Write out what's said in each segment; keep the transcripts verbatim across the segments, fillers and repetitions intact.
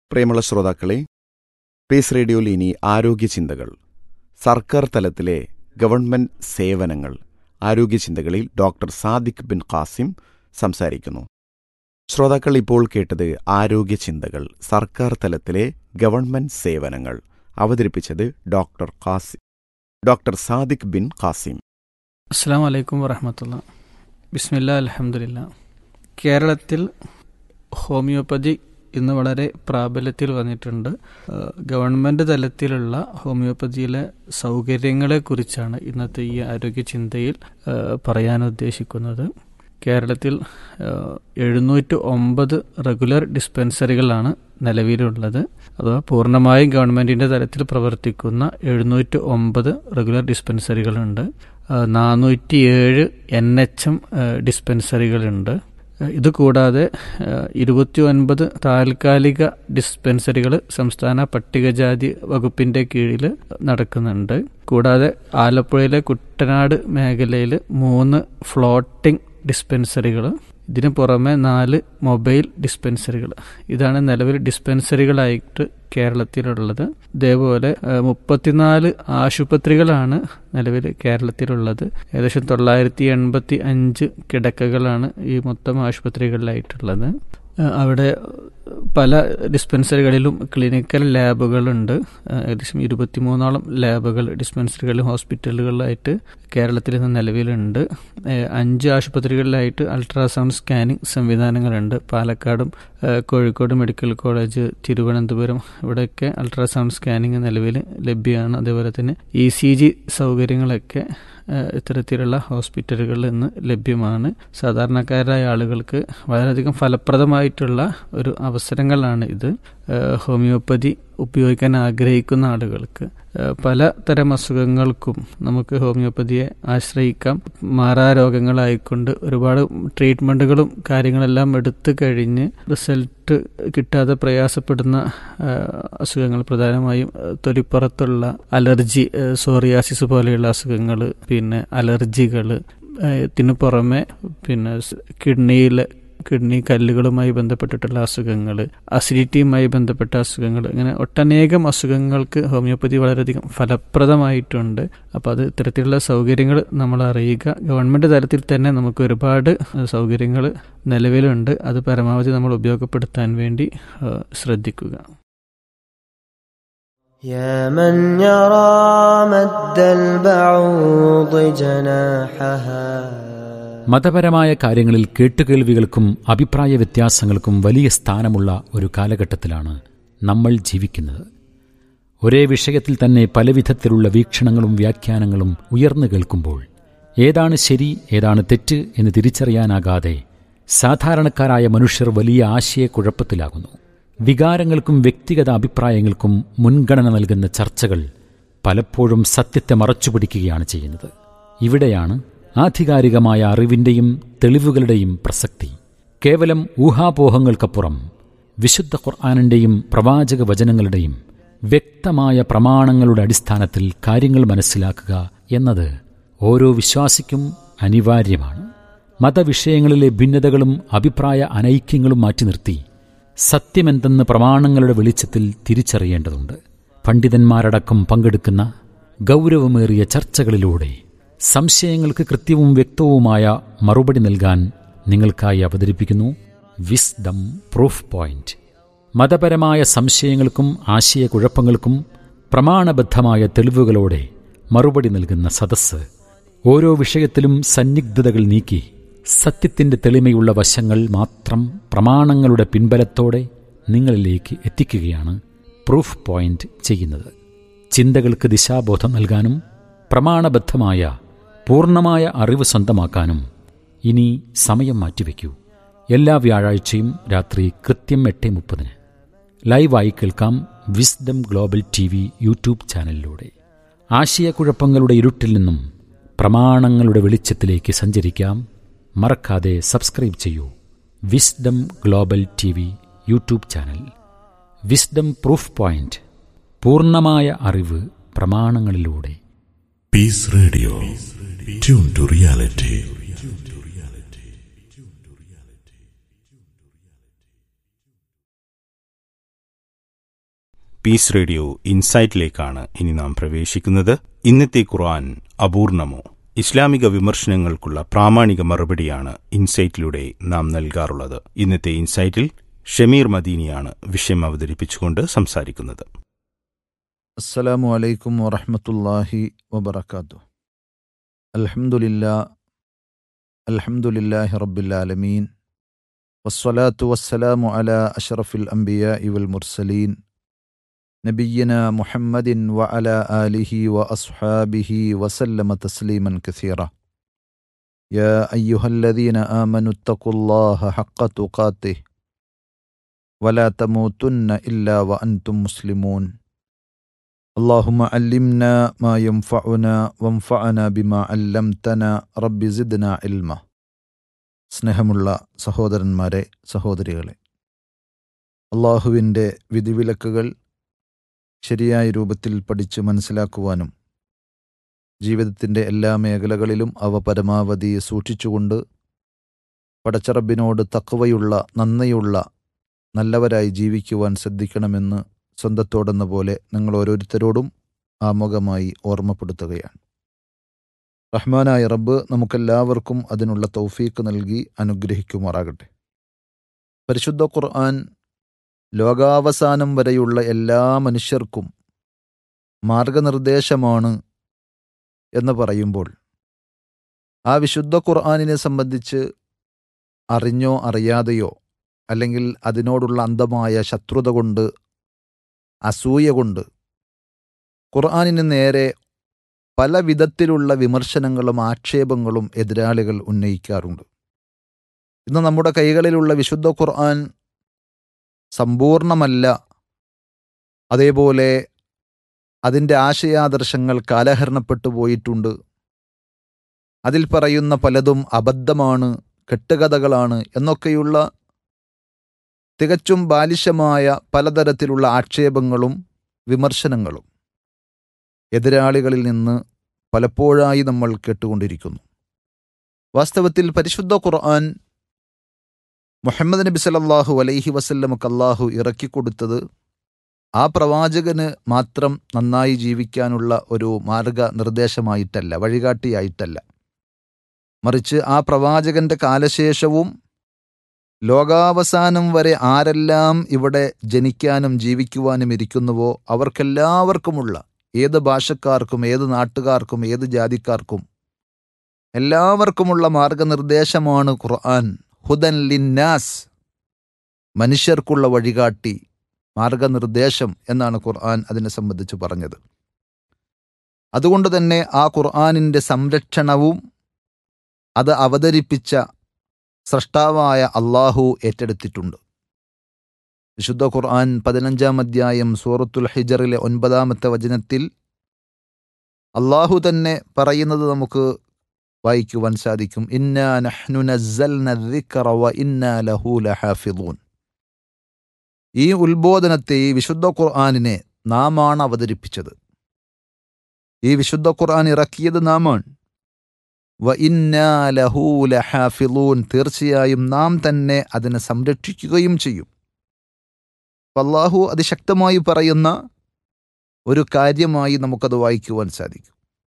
പ്രിയമുള്ള ശ്രോതാക്കളെ, പീസ് റേഡിയോയിൽ ഇനി ആരോഗ്യ ചിന്തകൾ, സർക്കാർ തലത്തിലെ ഗവൺമെന്റ് സേവനങ്ങൾ. ആരോഗ്യ ചിന്തകളിൽ ഡോക്ടർ സാദിഖ് ബിൻ ഖാസിം സംസാരിക്കുന്നു. ശ്രോതാക്കൾ ഇപ്പോൾ കേട്ടത് ആരോഗ്യ ചിന്തകൾ, സർക്കാർ തലത്തിലെ ഗവൺമെന്റ് സേവനങ്ങൾ. അവതരിപ്പിച്ചത് doctor Qasem doctor Sadiq bin Qasem. അസ്സലാമു അലൈക്കും വറഹ്മത്തുള്ളാഹി. ബിസ്മില്ലാ, അൽഹംദുലില്ലാ. കേരളത്തിൽ ഹോമിയോപ്പതി ഇന്ന് വളരെ പ്രാബല്യത്തിൽ വന്നിട്ടുണ്ട്. ഗവൺമെൻറ് തലത്തിലുള്ള ഹോമിയോപ്പതിയിലെ സൗകര്യങ്ങളെക്കുറിച്ചാണ് ഇന്നത്തെ ഈ ആരോഗ്യ ചിന്തയിൽ പറയാൻ ഉദ്ദേശിക്കുന്നത്. കേരളത്തിൽ എഴുന്നൂറ്റി ഒമ്പത് റെഗുലർ ഡിസ്പെൻസറികളാണ് നിലവിലുള്ളത്. അഥവാ പൂർണ്ണമായും ഗവൺമെൻറ്റിൻ്റെ തലത്തിൽ പ്രവർത്തിക്കുന്ന എഴുന്നൂറ്റി ഒമ്പത് റെഗുലർ ഡിസ്പെൻസറികളുണ്ട്. നാനൂറ്റി ഏഴ് എൻ എച്ച് എം ഡിസ്പെൻസറികളുണ്ട്. ഇതുകൂടാതെ ഇരുപത്തി ഒൻപത് താൽക്കാലിക ഡിസ്പെൻസറികൾ സംസ്ഥാന പട്ടികജാതി വകുപ്പിൻ്റെ കീഴിൽ നടക്കുന്നുണ്ട്. കൂടാതെ ആലപ്പുഴയിലെ കുട്ടനാട് മേഖലയിൽ മൂന്ന് ഫ്ലോട്ടിംഗ് ഡിസ്പെൻസറികൾ, ഇതിനു പുറമെ നാല് മൊബൈൽ ഡിസ്പെൻസറികൾ. ഇതാണ് നിലവിൽ ഡിസ്പെൻസറികളായിട്ട് കേരളത്തിലുള്ളത്. ഇതേപോലെ മുപ്പത്തിനാല് ആശുപത്രികളാണ് നിലവിൽ കേരളത്തിലുള്ളത്. ഏകദേശം തൊള്ളായിരത്തി എൺപത്തി അഞ്ച് കിടക്കകളാണ് ഈ മൊത്തം ആശുപത്രികളിലായിട്ടുള്ളത്. അവിടെ പല ഡിസ്പെൻസറികളിലും ക്ലിനിക്കൽ ലാബുകളുണ്ട്. ഏകദേശം ഇരുപത്തിമൂന്നോളം ലാബുകൾ ഡിസ്പെൻസറികളിലും ഹോസ്പിറ്റലുകളിലായിട്ട് കേരളത്തിൽ നിന്ന് നിലവിലുണ്ട്. അഞ്ച് ആശുപത്രികളിലായിട്ട് അൾട്രാസൗണ്ട് സ്കാനിങ് സംവിധാനങ്ങളുണ്ട്. പാലക്കാടും കോഴിക്കോട് മെഡിക്കൽ കോളേജ്, തിരുവനന്തപുരം, ഇവിടെയൊക്കെ അൾട്രാസൗണ്ട് സ്കാനിങ് നിലവിൽ ലഭ്യമാണ്. അതേപോലെ തന്നെ ഇ സി ജി സൗകര്യങ്ങളൊക്കെ ഇത്തരത്തിലുള്ള ഹോസ്പിറ്റലുകളിൽ നിന്ന് ലഭ്യമാണ്. സാധാരണക്കാരായ ആളുകൾക്ക് വളരെയധികം ഫലപ്രദമായിട്ടുള്ള ഒരു അവസരങ്ങളാണ് ഇത്. ഹോമിയോപ്പതി ഉപയോഗിക്കാൻ ആഗ്രഹിക്കുന്ന ആളുകൾക്ക് പല തരം അസുഖങ്ങൾക്കും നമുക്ക് ഹോമിയോപ്പതിയെ ആശ്രയിക്കാം. മാറാരോഗങ്ങളായിക്കൊണ്ട് ഒരുപാട് ട്രീറ്റ്മെൻറ്റുകളും കാര്യങ്ങളെല്ലാം എടുത്തു കഴിഞ്ഞ് റിസൾട്ട് കിട്ടാതെ പ്രയാസപ്പെടുന്ന അസുഖങ്ങൾ, പ്രധാനമായും തൊലിപ്പുറത്തുള്ള അലർജി, സോറിയാസിസ് പോലെയുള്ള അസുഖങ്ങൾ, പിന്നെ അലർജികൾ, ഇതിനു പുറമെ പിന്നെ കിഡ്നിയിൽ കിഡ്നി കല്ലുകളുമായി ബന്ധപ്പെട്ടിട്ടുള്ള അസുഖങ്ങൾ, അസിഡിറ്റിയുമായി ബന്ധപ്പെട്ട അസുഖങ്ങൾ, ഇങ്ങനെ ഒട്ടനേകം അസുഖങ്ങൾക്ക് ഹോമിയോപ്പതി വളരെയധികം ഫലപ്രദമായിട്ടുണ്ട്. അപ്പോൾ അത് ഇത്തരത്തിലുള്ള സൗകര്യങ്ങൾ നമ്മൾ അറിയുക. ഗവൺമെൻറ് തലത്തിൽ തന്നെ നമുക്ക് ഒരുപാട് സൗകര്യങ്ങൾ നിലവിലുണ്ട്. അത് പരമാവധി നമ്മൾ ഉപയോഗപ്പെടുത്താൻ വേണ്ടി ശ്രദ്ധിക്കുക. يا من يرى مد البعوض جناحها. മതപരമായ കാര്യങ്ങളിൽ കേട്ടുകേൾവികൾക്കും അഭിപ്രായ വ്യത്യാസങ്ങൾക്കും വലിയ സ്ഥാനമുള്ള ഒരു കാലഘട്ടത്തിലാണ് നമ്മൾ ജീവിക്കുന്നത്. ഒരേ വിഷയത്തിൽ തന്നെ പലവിധത്തിലുള്ള വീക്ഷണങ്ങളും വ്യാഖ്യാനങ്ങളും ഉയർന്നു കേൾക്കുമ്പോൾ ഏതാണ് ശരി, ഏതാണ് തെറ്റ് എന്ന് തിരിച്ചറിയാനാകാതെ സാധാരണക്കാരായ മനുഷ്യർ വലിയ ആശയക്കുഴപ്പത്തിലാകുന്നു. വികാരങ്ങൾക്കും വ്യക്തിഗത അഭിപ്രായങ്ങൾക്കും മുൻഗണന നൽകുന്ന ചർച്ചകൾ പലപ്പോഴും സത്യത്തെ മറച്ചുപിടിക്കുകയാണ് ചെയ്യുന്നത്. ഇവിടെയാണ് ആധികാരികമായ അറിവിൻ്റെയും തെളിവുകളുടെയും പ്രസക്തി. കേവലം ഊഹാപോഹങ്ങൾക്കപ്പുറം വിശുദ്ധ ഖുർആനിൻ്റെയും പ്രവാചക വചനങ്ങളുടെയും വ്യക്തമായ പ്രമാണങ്ങളുടെ അടിസ്ഥാനത്തിൽ കാര്യങ്ങൾ മനസ്സിലാക്കുക എന്നത് ഓരോ വിശ്വാസിക്കും അനിവാര്യമാണ്. മതവിഷയങ്ങളിലെ ഭിന്നതകളും അഭിപ്രായ അനൈക്യങ്ങളും മാറ്റി നിർത്തി സത്യമെന്തെന്ന് പ്രമാണങ്ങളുടെ വെളിച്ചത്തിൽ തിരിച്ചറിയേണ്ടതുണ്ട്. പണ്ഡിതന്മാരടക്കം പങ്കെടുക്കുന്ന ഗൗരവമേറിയ ചർച്ചകളിലൂടെ സംശയങ്ങൾക്ക് കൃത്യവും വ്യക്തവുമായ മറുപടി നൽകാൻ നിങ്ങൾക്കായി അവതരിപ്പിക്കുന്നു വിസ്ഡം പ്രൂഫ് പോയിന്റ്. മതപരമായ സംശയങ്ങൾക്കും ആശയക്കുഴപ്പങ്ങൾക്കും പ്രമാണബദ്ധമായ തെളിവുകളോടെ മറുപടി നൽകുന്ന സദസ്സ്. ഓരോ വിഷയത്തിലും സന്നിഗ്ധതകൾ നീക്കി സത്യത്തിൻ്റെ തെളിമയുള്ള വശങ്ങൾ മാത്രം പ്രമാണങ്ങളുടെ പിൻബലത്തോടെ നിങ്ങളിലേക്ക് എത്തിക്കുകയാണ് പ്രൂഫ് പോയിന്റ് ചെയ്യുന്നത്. ചിന്തകൾക്ക് ദിശാബോധം നൽകാനും പ്രമാണബദ്ധമായ പൂർണ്ണമായ അറിവ് സ്വന്തമാക്കാനും ഇനി സമയം മാറ്റിവെക്കൂ. എല്ലാ വ്യാഴാഴ്ചയും രാത്രി കൃത്യം എട്ട് മുപ്പതിന് ലൈവായി കേൾക്കാം wisdom global T V YouTube ചാനലിലൂടെ. ആശയക്കുഴപ്പങ്ങളുടെ ഇരുട്ടിൽ നിന്നും പ്രമാണങ്ങളുടെ വെളിച്ചത്തിലേക്ക് സഞ്ചരിക്കാം. മറക്കാതെ സബ്സ്ക്രൈബ് ചെയ്യൂ wisdom global T V YouTube channel. Wisdom proof point, പൂർണ്ണമായ അറിവ് പ്രമാണങ്ങളിലൂടെ. Piece radio, tune to reality. Piece radio ഇൻസൈറ്റിലേക്കാണ് ഇനി നാം പ്രവേശിക്കുന്നത്. ഇന്നത്തെ ഖുർആൻ അപൂർണമോ? ഇസ്ലാമിക വിമർശനങ്ങൾക്കുള്ള പ്രാമാണിക മറുപടിയാണ് ഇൻസൈറ്റിലൂടെ നാം നൽകാറുള്ളത്. ഇന്നത്തെ ഇൻസൈറ്റിൽ ഷമീർ മദീനിയാണ് വിഷയം അവതരിപ്പിച്ചുകൊണ്ട് സംസാരിക്കുന്നത്. അസ്സലാമു അലൈക്കും വറഹ്മത്തുള്ളാഹി വബറകാതുഹു. അൽഹംദുലില്ലാ അൽഹംദുലില്ലാഹി റബ്ബിൽ ആലമീൻ വസ്സലാത്തു വസ്സലാമു അലാ അഷ്റഫിൽ അംബിയാഇ വൽ മുർസലീൻ നബിയ്യിനാ മുഹമ്മദിൻ വഅലാ ആലിഹി വഅസ്ഹാബിഹി വസല്ലമ തസ്ലീമൻ കസീറ. യാ അയ്യുഹല്ലദീന ആമനു തഖുല്ലാഹ ഹഖ്ക തുഖാതിഹി വലാ തമൂതുന്ന ഇല്ലാ വഅൻതും മുസ്ലിമൂൻ. അല്ലാഹുമ്മ അല്ലിംനാ മാ യൻഫഉനാ വൻഫഅനാ ബിമാ അല്ലംതനാ റബ്ബി സിദ്നാ ഇൽമ. സ്നേഹമുള്ള സഹോദരന്മാരെ, സഹോദരികളെ, അള്ളാഹുവിൻ്റെ വിധിവിലക്കുകൾ ശരിയായ രൂപത്തിൽ പഠിച്ച് മനസ്സിലാക്കുവാനും ജീവിതത്തിൻ്റെ എല്ലാ മേഖലകളിലും അവ പരമാവധി സൂക്ഷിച്ചുകൊണ്ട് പടച്ചറബിനോട് തഖ്വയുള്ള നന്ദിയുള്ള നല്ലവരായി ജീവിക്കുവാൻ ശ്രദ്ധിക്കണമെന്ന് സ്വന്തത്തോടെന്ന പോലെ നിങ്ങൾ ഓരോരുത്തരോടും ആമുഖമായി ഓർമ്മപ്പെടുത്തുകയാണ്. റഹ്മാനായ റബ്ബ് നമുക്കെല്ലാവർക്കും അതിനുള്ള തൗഫീക്ക് നൽകി അനുഗ്രഹിക്കുമാറാകട്ടെ. പരിശുദ്ധ ഖുർആൻ ലോകാവസാനം വരെയുള്ള എല്ലാ മനുഷ്യർക്കും മാർഗനിർദ്ദേശമാണ് എന്ന് പറയുമ്പോൾ ആ വിശുദ്ധ ഖുർആനിനെ സംബന്ധിച്ച് അറിഞ്ഞോ അറിയാതെയോ അല്ലെങ്കിൽ അതിനോടുള്ള അന്ധമായ ശത്രുത കൊണ്ട്, അസൂയ കൊണ്ട് ഖുർആനിന് നേരെ പല വിധത്തിലുള്ള വിമർശനങ്ങളും ആക്ഷേപങ്ങളും എതിരാളികൾ ഉന്നയിക്കാറുണ്ട്. ഇന്ന് നമ്മുടെ കൈകളിലുള്ള വിശുദ്ധ ഖുർആൻ സമ്പൂർണമല്ല, അതേപോലെ അതിൻ്റെ ആശയാദർശങ്ങൾ കാലഹരണപ്പെട്ടു പോയിട്ടുണ്ട്, അതിൽ പറയുന്ന പലതും അബദ്ധമാണ്, കെട്ടുകഥകളാണ് എന്നൊക്കെയുള്ള തികച്ചും ബാലിശമായ പലതരത്തിലുള്ള ആക്ഷേപങ്ങളും വിമർശനങ്ങളും എതിരാളികളിൽ നിന്ന് പലപ്പോഴായി നമ്മൾ കേട്ടുകൊണ്ടിരിക്കുന്നു. വാസ്തവത്തിൽ പരിശുദ്ധ ഖുർആൻ മുഹമ്മദ് നബി സല്ലല്ലാഹു അലൈഹി വസല്ലമക്ക് അല്ലാഹു ഇറക്കിക്കൊടുത്തത് ആ പ്രവാചകന് മാത്രം നന്നായി ജീവിക്കാനുള്ള ഒരു മാർഗനിർദ്ദേശമായിട്ടല്ല, വഴികാട്ടിയായിട്ടല്ല, മറിച്ച് ആ പ്രവാചകന്റെ കാലശേഷവും ലോകാവസാനം വരെ ആരെല്ലാം ഇവിടെ ജനിക്കാനും ജീവിക്കുവാനും ഇരിക്കുന്നുവോ അവർക്കെല്ലാവർക്കുമുള്ള, ഏത് ഭാഷക്കാർക്കും ഏത് നാട്ടുകാർക്കും ഏത് ജാതിക്കാർക്കും എല്ലാവർക്കുമുള്ള മാർഗനിർദ്ദേശമാണ് ഖുർആൻ. ഹുദൻ ലിന്നാസ്, മനുഷ്യർക്കുള്ള വഴികാട്ടി, മാർഗനിർദ്ദേശം എന്നാണ് ഖുർആൻ അതിനെ സംബന്ധിച്ച് പറഞ്ഞത്. അതുകൊണ്ട് തന്നെ ആ ഖുർആനിൻ്റെ സംരക്ഷണവും അത് അവതരിപ്പിച്ച സ്രഷ്ടാവായ അള്ളാഹു ഏറ്റെടുത്തിട്ടുണ്ട്. വിശുദ്ധ ഖുർആൻ പതിനഞ്ചാം അധ്യായം സൂറത്തുൽ ഹിജറിലെ ഒൻപതാമത്തെ വചനത്തിൽ അള്ളാഹു തന്നെ പറയുന്നത് നമുക്ക് വായിക്കുവാൻ സാധിക്കും. ഇന്നാ നഹ്നു നസ്സൽന الذിക്റ വഇന്നാ ലഹു ലഹാഫിളൂൻ. ഈ ഉത്ബോധനത്തെ, ഈ വിശുദ്ധ ഖുർആനിനെ നാമാണ് അവതരിപ്പിച്ചത്, ഈ വിശുദ്ധ ഖുർആൻ ഇറക്കിയത് നാമാണ്. വഇന്നാ ലഹു ലഹാഫിളൂൻ, തീർച്ചയായും നാം തന്നെ അതിനെ സംരക്ഷിക്കുകയും ചെയ്യും. അല്ലാഹു അതിശക്തമായി പറയുന്ന ഒരു കാര്യമായി നമുക്കത് വായിക്കുവാൻ സാധിക്കും.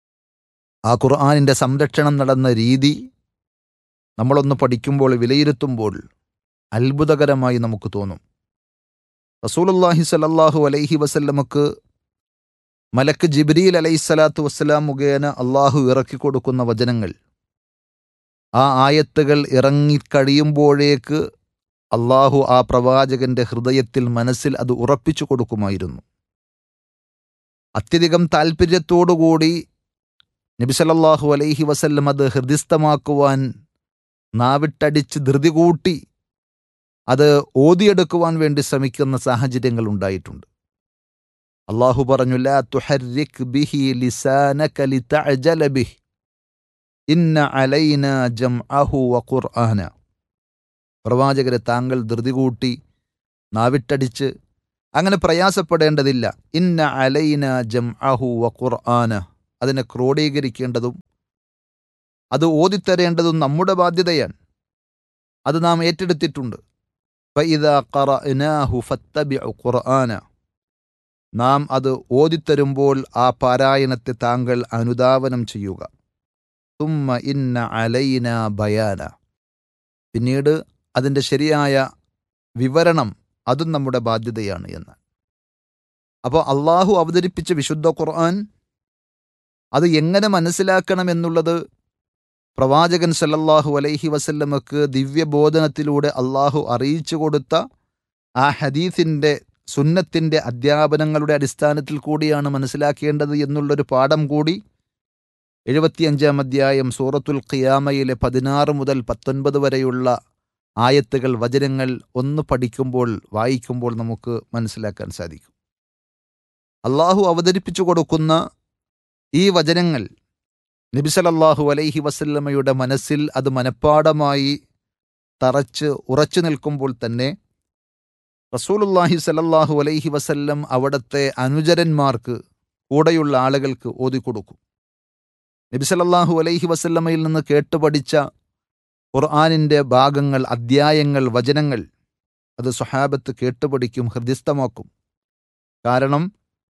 ആ ഖുർആനിൻ്റെ സംരക്ഷണം നടന്ന രീതി നമ്മളൊന്ന് പഠിക്കുമ്പോൾ, വിലയിരുത്തുമ്പോൾ അത്ഭുതകരമായി നമുക്ക് തോന്നും. റസൂലുള്ളാഹി സ്വല്ലല്ലാഹു അലൈഹി വസല്ലമക്ക് മലക്ക് ജിബ്രീൽ അലൈഹിസ്സലാത്തു വസ്സലാം മുഖേന അള്ളാഹു ഇറക്കിക്കൊടുക്കുന്ന വചനങ്ങൾ, ആ ആയത്തുകൾ ഇറങ്ങിക്കഴിയുമ്പോഴേക്ക് അള്ളാഹു ആ പ്രവാചകന്റെ ഹൃദയത്തിൽ, മനസ്സിൽ അത് ഉറപ്പിച്ചു കൊടുക്കുമായിരുന്നു. അത്യധികം താൽപ്പര്യത്തോടുകൂടി നബി സല്ലല്ലാഹു അലൈഹി വസല്ലം അത് ഹൃദിസ്ഥമാക്കുവാൻ നാവിട്ടടിച്ച് ധൃതി കൂട്ടി അത് ഓതിയെടുക്കുവാൻ വേണ്ടി ശ്രമിക്കുന്ന സാഹചര്യങ്ങൾ ഉണ്ടായിട്ടുണ്ട്. അള്ളാഹു പറഞ്ഞു, ലാ തുഹർരിക് ബിഹി ലിസാനക ലിതഅജല ബിഹി ഇന്ന അലൈനാ ജംഅഹു വഖുർആന. പ്രവാചകരെ, താങ്കൾ ധൃതി കൂട്ടി നാവിട്ടടിച്ച് അങ്ങനെ പ്രയാസപ്പെടേണ്ടതില്ല. ഇന്ന അലൈനാ ജംഅഹു വഖുർആന, അതിനെ ക്രോഡീകരിക്കേണ്ടതും അത് ഓതിത്തരേണ്ടതും നമ്മുടെ ബാധ്യതയാണ്. അത് നാം ഏറ്റെടുത്തിട്ടുണ്ട്. ഫഇദാ ഖറഅനാഹു ഫത്തബിഉ ഖുർആന, നാം അത് ഓതിത്തരുമ്പോൾ ആ പാരായണത്തെ താങ്കൾ അനുധാവനം ചെയ്യുക. തുമ്മ ഇന്ന അലൈന ബയാന, പിന്നീട് അതിൻ്റെ ശരിയായ വിവരണം അതും നമ്മുടെ ബാധ്യതയാണ് എന്ന്. അപ്പോൾ അള്ളാഹു അവതരിപ്പിച്ച വിശുദ്ധ ഖുർആൻ അത് എങ്ങനെ മനസ്സിലാക്കണമെന്നുള്ളത് പ്രവാചകൻ സല്ലല്ലാഹു അലൈഹി വസല്ലമക്ക് ദിവ്യബോധനത്തിലൂടെ അള്ളാഹു അറിയിച്ചു കൊടുത്ത ആ ഹദീസിൻ്റെ സുന്നത്തിൻ്റെ അധ്യാപനങ്ങളുടെ അടിസ്ഥാനത്തിൽ കൂടിയാണ് മനസ്സിലാക്കേണ്ടത് എന്നുള്ളൊരു പാഠം കൂടി എഴുപത്തിയഞ്ചാം അധ്യായം സൂറത്തുൽ ഖിയാമയിലെ പതിനാറ് മുതൽ പത്തൊൻപത് വരെയുള്ള ആയത്തുകൾ, വചനങ്ങൾ ഒന്ന് പഠിക്കുമ്പോൾ വായിക്കുമ്പോൾ നമുക്ക് മനസ്സിലാക്കാൻ സാധിക്കും. അള്ളാഹു അവതരിപ്പിച്ചു കൊടുക്കുന്ന ഈ വചനങ്ങൾ നബി സല്ലല്ലാഹു അലൈഹി വസല്ലമയുടെ മനസ്സിൽ അത് മനഃപ്പാഠമായി തറച്ച് ഉറച്ചു നിൽക്കുമ്പോൾ തന്നെ റസൂലുള്ളാഹി സല്ലല്ലാഹു അലൈഹി വസല്ലം അവിടുത്തെ അനുചരന്മാർക്ക്, കൂടെയുള്ള ആളുകൾക്ക് ഓതിക്കൊടുക്കും. നബി സല്ലല്ലാഹു അലൈഹി വസല്ലമയിൽ നിന്ന് കേട്ടുപഠിച്ച ഖുർആനിൻ്റെ ഭാഗങ്ങൾ, അധ്യായങ്ങൾ, വചനങ്ങൾ അത് സ്വഹാബത്ത് കേട്ടുപഠിക്കും, ഹൃദിസ്ഥമാക്കും. കാരണം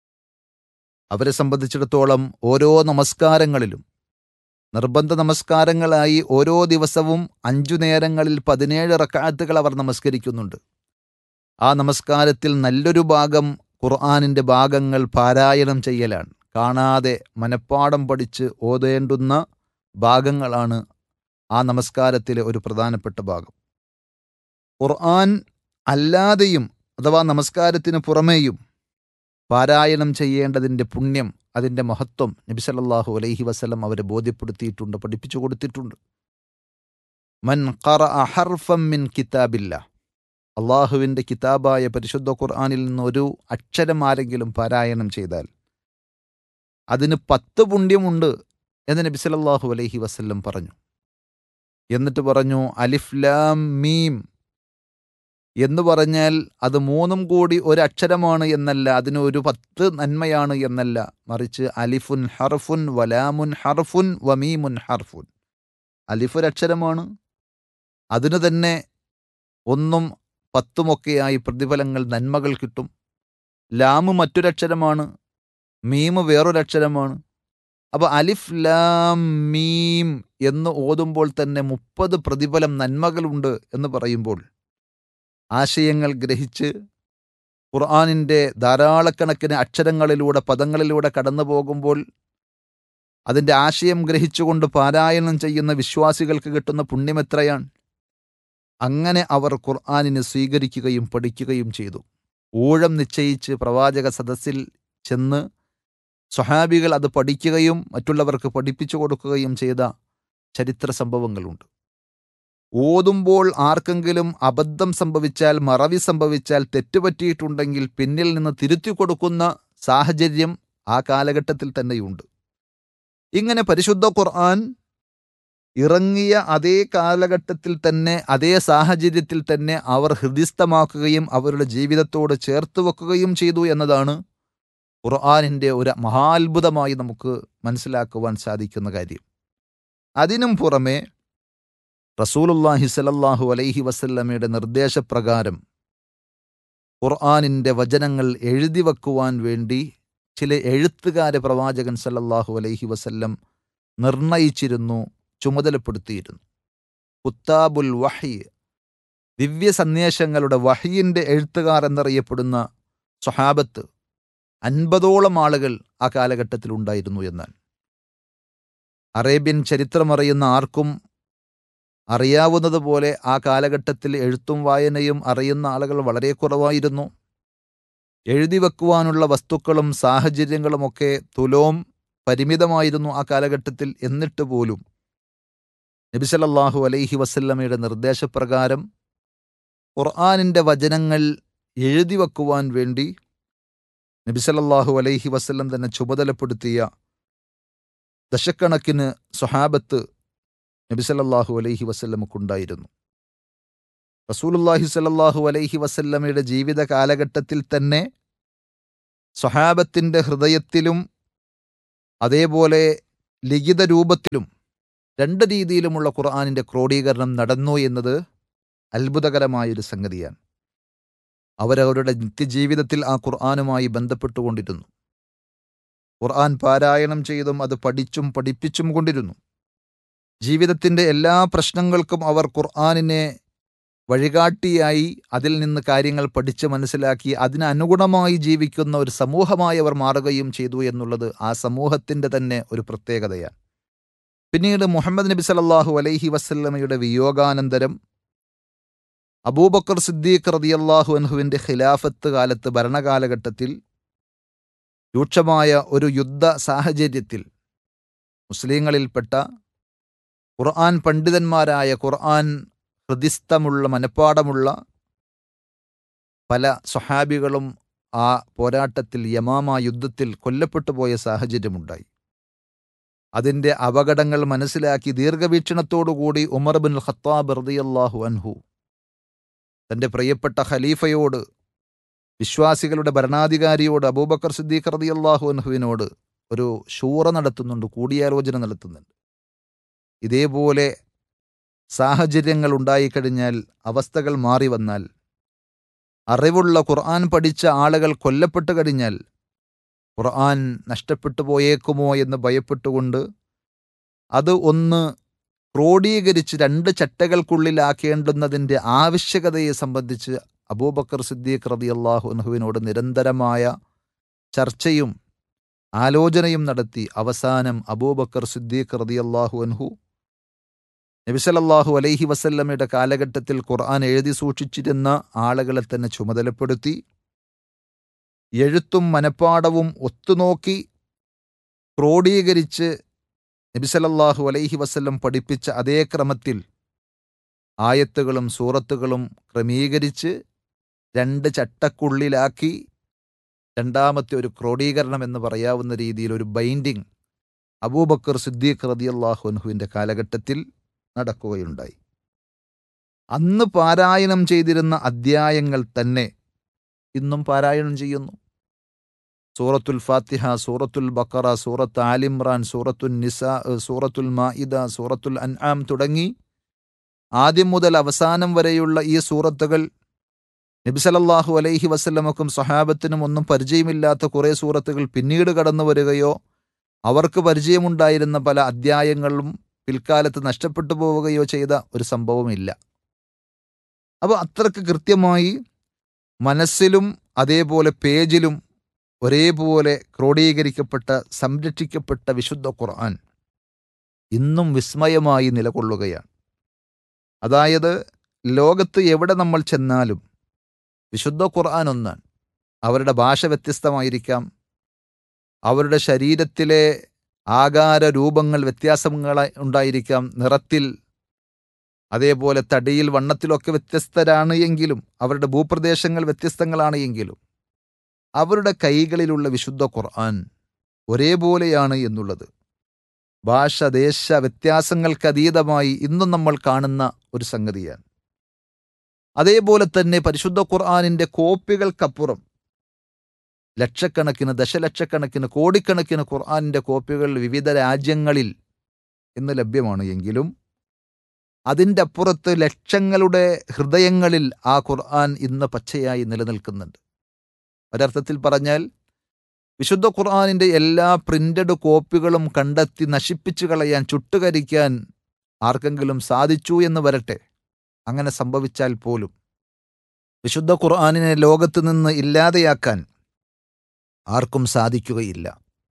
അവരെ സംബന്ധിച്ചിടത്തോളം ഓരോ നമസ്കാരങ്ങളിലും നിർബന്ധ നമസ്കാരങ്ങളായി ഓരോ ദിവസവും അഞ്ചു നേരങ്ങളിൽ പതിനേഴ് റക്അത്തുകൾ അവർ നമസ്കരിക്കുന്നുണ്ട്. ആ നമസ്കാരത്തിൽ നല്ലൊരു ഭാഗം ഖുർആനിൻ്റെ ഭാഗങ്ങൾ പാരായണം ചെയ്യലാണ്. കാണാതെ മനഃപ്പാഠം പഠിച്ച് ഓതേണ്ടുന്ന ഭാഗങ്ങളാണ് ആ നമസ്കാരത്തിലെ ഒരു പ്രധാനപ്പെട്ട ഭാഗം. ഖുർആൻ അല്ലാതെയും അഥവാ നമസ്കാരത്തിന് പുറമേയും പാരായണം ചെയ്യേണ്ടതിൻ്റെ പുണ്യം, അതിൻ്റെ മഹത്വം നബി സല്ലല്ലാഹു അലൈഹി വസല്ലം അവരെ ബോധ്യപ്പെടുത്തിയിട്ടുണ്ട്, പഠിപ്പിച്ചു കൊടുത്തിട്ടുണ്ട്. മൻ ഖറഅ ഹർഫൻ മിൻ കിതാബില്ലാ, അള്ളാഹുവിൻ്റെ കിതാബായ പരിശുദ്ധ ഖുർആനിൽ നിന്ന് ഒരു അക്ഷരം ആരെങ്കിലും പാരായണം ചെയ്താൽ അതിന് പത്ത് പുണ്യമുണ്ട് എന്ന് നബി സല്ലല്ലാഹു അലൈഹി വസല്ലം പറഞ്ഞു. എന്നിട്ട് പറഞ്ഞു അലിഫ് ലാം മീം എന്ന് പറഞ്ഞാൽ അത് മൂന്നും കൂടി ഒരക്ഷരമാണ് എന്നല്ല, അതിന് ഒരു പത്ത് നന്മയാണ് എന്നല്ല, മറിച്ച് അലിഫുൻ ഹർഫുൻ വലാമുൻ ഹർഫുൻ വമീമുൻ ഹർഫുൻ. അലിഫ് ഒരക്ഷരമാണ്, അതിന് തന്നെ ഒന്നും പത്തുമൊക്കെയായി പ്രതിഫലങ്ങൾ, നന്മകൾ കിട്ടും. ലാമ് മറ്റൊരക്ഷരമാണ്, മീമ് വേറൊരക്ഷരമാണ്. അപ്പോൾ അലിഫ് ലാം മീം എന്ന് ഓതുമ്പോൾ തന്നെ മുപ്പത് പ്രതിഫലം, നന്മകളുണ്ട് എന്ന് പറയുമ്പോൾ ആശയങ്ങൾ ഗ്രഹിച്ച് ഖുർആനിൻ്റെ ധാരാളക്കണക്കിന് അക്ഷരങ്ങളിലൂടെ, പദങ്ങളിലൂടെ കടന്നു പോകുമ്പോൾ അതിൻ്റെ ആശയം ഗ്രഹിച്ചുകൊണ്ട് പാരായണം ചെയ്യുന്ന വിശ്വാസികൾക്ക് കിട്ടുന്ന പുണ്യം എത്രയാണ്! അങ്ങനെ അവർ ഖുർആനിനെ സ്വീകരിക്കുകയും പഠിക്കുകയും ചെയ്തു. ഊഴം നിശ്ചയിച്ച് പ്രവാചക സദസ്സിൽ ചെന്ന് സ്വഹാബികൾ അത് പഠിക്കുകയും മറ്റുള്ളവർക്ക് പഠിപ്പിച്ചു കൊടുക്കുകയും ചെയ്ത ചരിത്ര സംഭവങ്ങളുണ്ട്. ഓതുമ്പോൾ ആർക്കെങ്കിലും അബദ്ധം സംഭവിച്ചാൽ, മറവി സംഭവിച്ചാൽ, തെറ്റുപറ്റിയിട്ടുണ്ടെങ്കിൽ പിന്നിൽ നിന്ന് തിരുത്തി കൊടുക്കുന്ന സാഹചര്യം ആ കാലഘട്ടത്തിൽ തന്നെയുണ്ട്. ഇങ്ങനെ പരിശുദ്ധ ഖുർആൻ ഇറങ്ങിയ അതേ കാലഘട്ടത്തിൽ തന്നെ, അതേ സാഹചര്യത്തിൽ തന്നെ അവർ ഹൃദിസ്ഥമാക്കുകയും അവരുടെ ജീവിതത്തോട് ചേർത്ത് വെക്കുകയും ചെയ്തു എന്നതാണ് ഖുർആനിൻ്റെ ഒരു മഹാത്ഭുതമായി നമുക്ക് മനസ്സിലാക്കുവാൻ സാധിക്കുന്ന കാര്യം. അതിനും പുറമെ റസൂലുള്ളാഹി സ്വല്ലല്ലാഹു അലൈഹി വസല്ലമയുടെ നിർദ്ദേശപ്രകാരം ഖുർആനിൻ്റെ വചനങ്ങൾ എഴുതി വെക്കുവാൻ വേണ്ടി ചില എഴുത്തുകാരെ പ്രവാചകൻ സല്ലല്ലാഹു അലൈഹി വസല്ലം നിർണയിച്ചിരുന്നു, ചുമതലപ്പെടുത്തിയിരുന്നു. കുത്താബുൽ വഹി, ദിവ്യ സന്ദേശങ്ങളുടെ വഹിയിൻ്റെ എഴുത്തുകാർ എന്നറിയപ്പെടുന്ന സ്വഹാബത്ത് അൻപതോളം ആളുകൾ ആ കാലഘട്ടത്തിൽ ഉണ്ടായിരുന്നു. എന്നാൽ അറേബ്യൻ ചരിത്രമറിയുന്ന ആർക്കും അറിയാവുന്നതുപോലെ ആ കാലഘട്ടത്തിൽ എഴുത്തും വായനയും അറിയുന്ന ആളുകൾ വളരെ കുറവായിരുന്നു. എഴുതി വെക്കുവാനുള്ള വസ്തുക്കളും സാഹചര്യങ്ങളുമൊക്കെ തുലോം പരിമിതമായിരുന്നു ആ കാലഘട്ടത്തിൽ. എന്നിട്ട് പോലും നബി സല്ലല്ലാഹു അലൈഹി വസല്ലമയുടെ നിർദ്ദേശപ്രകാരം ഖുർആനിൻ്റെ വചനങ്ങൾ എഴുതി വെക്കുവാൻ വേണ്ടി നബി സല്ലല്ലാഹു അലൈഹി വസല്ലം തന്നെ ചുമതലപ്പെടുത്തിയ ദശക്കണക്കിന് സ്വഹാബത്ത് നബി സല്ലല്ലാഹു അലൈഹി വസല്ലമക്കുണ്ടായിരുന്നു. റസൂലുള്ളാഹി സ്വല്ലല്ലാഹു അലൈഹി വസല്ലമയുടെ ജീവിത കാലഘട്ടത്തിൽ തന്നെ സ്വഹാബത്തിൻ്റെ ഹൃദയത്തിലും അതേപോലെ ലിഖിത രൂപത്തിലും രണ്ട് രീതിയിലുമുള്ള ഖുർആനിൻ്റെ ക്രോഡീകരണം നടന്നു എന്നത് അത്ഭുതകരമായൊരു സംഗതിയാണ്. അവരവരുടെ നിത്യജീവിതത്തിൽ ആ ഖുർആനുമായി ബന്ധപ്പെട്ടുകൊണ്ടിരുന്നു. ഖുർആൻ പാരായണം ചെയ്തും അത് പഠിച്ചും പഠിപ്പിച്ചും കൊണ്ടിരുന്നു. ജീവിതത്തിൻ്റെ എല്ലാ പ്രശ്നങ്ങൾക്കും അവർ ഖുർആനിനെ വഴികാട്ടിയായി അതിൽ നിന്ന് കാര്യങ്ങൾ പഠിച്ച് മനസ്സിലാക്കി അതിനനുഗുണമായി ജീവിക്കുന്ന ഒരു സമൂഹമായി അവർ മാറുകയും ചെയ്തു എന്നുള്ളത് ആ സമൂഹത്തിൻ്റെ തന്നെ ഒരു പ്രത്യേകതയാണ്. പിന്നീട് മുഹമ്മദ് നബി സല്ലല്ലാഹു അലൈഹി വസല്ലമയുടെ വിയോഗാനന്തരം അബൂബക്കർ സിദ്ദീഖ് റളിയല്ലാഹു അൻഹുവിൻ്റെ ഖിലാഫത്ത് കാലത്ത് ഭരണകാലഘട്ടത്തിൽ രൂക്ഷമായ ഒരു യുദ്ധ സാഹചര്യത്തിൽ മുസ്ലിങ്ങളിൽപ്പെട്ട ഖുർആൻ പണ്ഡിതന്മാരായ ഖുർആൻ ഹൃദിസ്ഥമുള്ള മനപ്പാടമുള്ള പല സ്വഹാബികളും ആ പോരാട്ടത്തിൽ യമാമ യുദ്ധത്തിൽ കൊല്ലപ്പെട്ടു പോയ സാഹചര്യമുണ്ടായി. അതിൻ്റെ അപകടങ്ങൾ മനസ്സിലാക്കി ദീർഘവീക്ഷണത്തോടുകൂടി ഉമർ ബിൻ ഖത്താബ് റളിയല്ലാഹു അൻഹു തൻ്റെ പ്രിയപ്പെട്ട ഖലീഫയോട്, വിശ്വാസികളുടെ ഭരണാധികാരിയോട് അബൂബക്കർ സിദ്ദീഖ് റളിയല്ലാഹു അൻഹുവിനോട് ഒരു ശൂറ നടത്തുന്നുണ്ട്, കൂടിയാലോചന നടത്തുന്നുണ്ട്. ഇതേപോലെ സാഹചര്യങ്ങൾ ഉണ്ടായിക്കഴിഞ്ഞാൽ, അവസ്ഥകൾ മാറി വന്നാൽ, അറിവുള്ള ഖുർആൻ പഠിച്ച ആളുകൾ കൊല്ലപ്പെട്ടു കഴിഞ്ഞാൽ ഖുർആൻ നഷ്ടപ്പെട്ടു പോയേക്കുമോ എന്ന് ഭയപ്പെട്ടുകൊണ്ട് അത് ഒന്ന് ക്രോഡീകരിച്ച് രണ്ട് ചട്ടകൾക്കുള്ളിലാക്കേണ്ടുന്നതിൻ്റെ ആവശ്യകതയെ സംബന്ധിച്ച് അബൂബക്കർ സിദ്ദീഖ് റളിയല്ലാഹു അൻഹുവിനോട് നിരന്തരമായ ചർച്ചയും ആലോചനയും നടത്തി അവസാനം അബൂബക്കർ സിദ്ദീഖ് റളിയല്ലാഹു അൻഹു നബി സല്ലല്ലാഹു അലൈഹി വസല്ലമയുടെ കാലഘട്ടത്തിൽ ഖുർആൻ എഴുതി സൂക്ഷിച്ചിരുന്ന ആളുകളെ തന്നെ ചുമതലപ്പെടുത്തി എഴുത്തും മനപ്പാടവും ഒത്തുനോക്കി ക്രോഡീകരിച്ച് നബി സല്ലല്ലാഹു അലൈഹി വസല്ലം പഠിപ്പിച്ച അതേ ക്രമത്തിൽ ആയത്തുകളും സൂറത്തുകളും ക്രമീകരിച്ച് രണ്ട് ചട്ടക്കുള്ളിലാക്കി രണ്ടാമത്തെ ഒരു ക്രോഡീകരണം എന്ന് പറയാവുന്ന രീതിയിൽ ഒരു ബൈൻഡിങ് അബൂബക്കർ സിദ്ദീഖ് റളിയല്ലാഹു അൻഹുവിൻ്റെ കാലഘട്ടത്തിൽ നടക്കുകയുണ്ടായി. അന്ന് പാരായണം ചെയ്തിരുന്ന അധ്യായങ്ങൾ തന്നെ ഇന്നും പാരായണം ചെയ്യുന്നു. സൂറത്തുൽ ഫാത്തിഹ, സൂറത്തുൽ ബഖറ, സൂറത്ത് ആലിമ്രാൻ, സൂറത്തുൽ നിസാ, സൂറത്തുൽ മാഇദ, സൂറത്തുൽ അൻആം തുടങ്ങി ആദ്യം മുതൽ അവസാനം വരെയുള്ള ഈ സൂറത്തുകൾ നബി സല്ലല്ലാഹു അലൈഹി വസല്ലമക്കും സ്വഹാബത്തിനും ഒന്നും പരിചയമില്ലാത്ത കുറേ സൂറത്തുകൾ പിന്നീട് കടന്നു വരികയോ അവർക്ക് പരിചയമുണ്ടായിരുന്ന പല അധ്യായങ്ങളും പിൽക്കാലത്ത് നഷ്ടപ്പെട്ടു പോവുകയോ ചെയ്ത ഒരു സംഭവമില്ല. അപ്പോൾ അത്രക്ക് കൃത്യമായി മനസ്സിലും അതേപോലെ പേജിലും ഒരേപോലെ ക്രോഡീകരിക്കപ്പെട്ട സംരക്ഷിക്കപ്പെട്ട വിശുദ്ധ ഖുർആൻ ഇന്നും വിസ്മയമായി നിലകൊള്ളുകയാണ്. അതായത് ലോകത്ത് എവിടെ നമ്മൾ ചെന്നാലും വിശുദ്ധ ഖുർആൻ ഒന്നാണ്. അവരുടെ ഭാഷ വ്യത്യസ്തമായിരിക്കാം, അവരുടെ ശരീരത്തിലെ ആകാര രൂപങ്ങൾ വ്യത്യാസങ്ങൾ ഉണ്ടായിരിക്കാം, നിറത്തിൽ അതേപോലെ തടിയിൽ വണ്ണത്തിലൊക്കെ വ്യത്യസ്തരാണ് എങ്കിലും, അവരുടെ ഭൂപ്രദേശങ്ങൾ വ്യത്യസ്തങ്ങളാണ് എങ്കിലും അവരുടെ കൈകളിലുള്ള വിശുദ്ധ ഖുർആൻ ഒരേപോലെയാണ് എന്നുള്ളത് ഭാഷ ദേശ വ്യത്യാസങ്ങൾക്കതീതമായി ഇന്നും നമ്മൾ കാണുന്ന ഒരു സംഗതിയാണ്. അതേപോലെ തന്നെ പരിശുദ്ധ ഖുർആനിൻ്റെ കോപ്പികൾക്കപ്പുറം ലക്ഷക്കണക്കിന്, ദശലക്ഷക്കണക്കിന്, കോടിക്കണക്കിന് ഖുർആനിൻ്റെ കോപ്പികൾ വിവിധ രാജ്യങ്ങളിൽ ഇന്ന് ലഭ്യമാണ് എങ്കിലും അതിൻ്റെ അപ്പുറത്ത് ലക്ഷങ്ങളുടെ ഹൃദയങ്ങളിൽ ആ ഖുർആൻ ഇന്ന് പച്ചയായി നിലനിൽക്കുന്നുണ്ട്. ഒരർത്ഥത്തിൽ പറഞ്ഞാൽ വിശുദ്ധ ഖുർആനിൻ്റെ എല്ലാ പ്രിന്റഡ് കോപ്പികളും കണ്ടെത്തി നശിപ്പിച്ചു കളയാൻ, ചുട്ടുകരിക്കാൻ ആർക്കെങ്കിലും സാധിച്ചു എന്ന് വരട്ടെ. അങ്ങനെ സംഭവിച്ചാൽ പോലും വിശുദ്ധ ഖുർആനിനെ ലോകത്ത് നിന്ന് ഇല്ലാതെയാക്കാൻ ആർക്കും സാധിക്കുകയില്ല.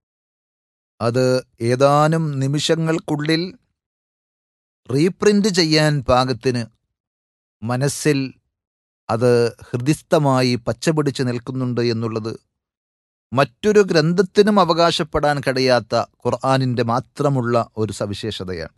അത് ഏതാനും നിമിഷങ്ങൾക്കുള്ളിൽ റീപ്രിന്റ് ചെയ്യാൻ പാകത്തിന് മനസ്സിൽ അത് ഹൃദിസ്ഥമായി പച്ചപിടിച്ച് നിൽക്കുന്നുണ്ട് എന്നുള്ളത് മറ്റൊരു ഗ്രന്ഥത്തിനും അവകാശപ്പെടാൻ കഴിയാത്ത ഖുർആനിൻ്റെ മാത്രമുള്ള ഒരു സവിശേഷതയാണ്.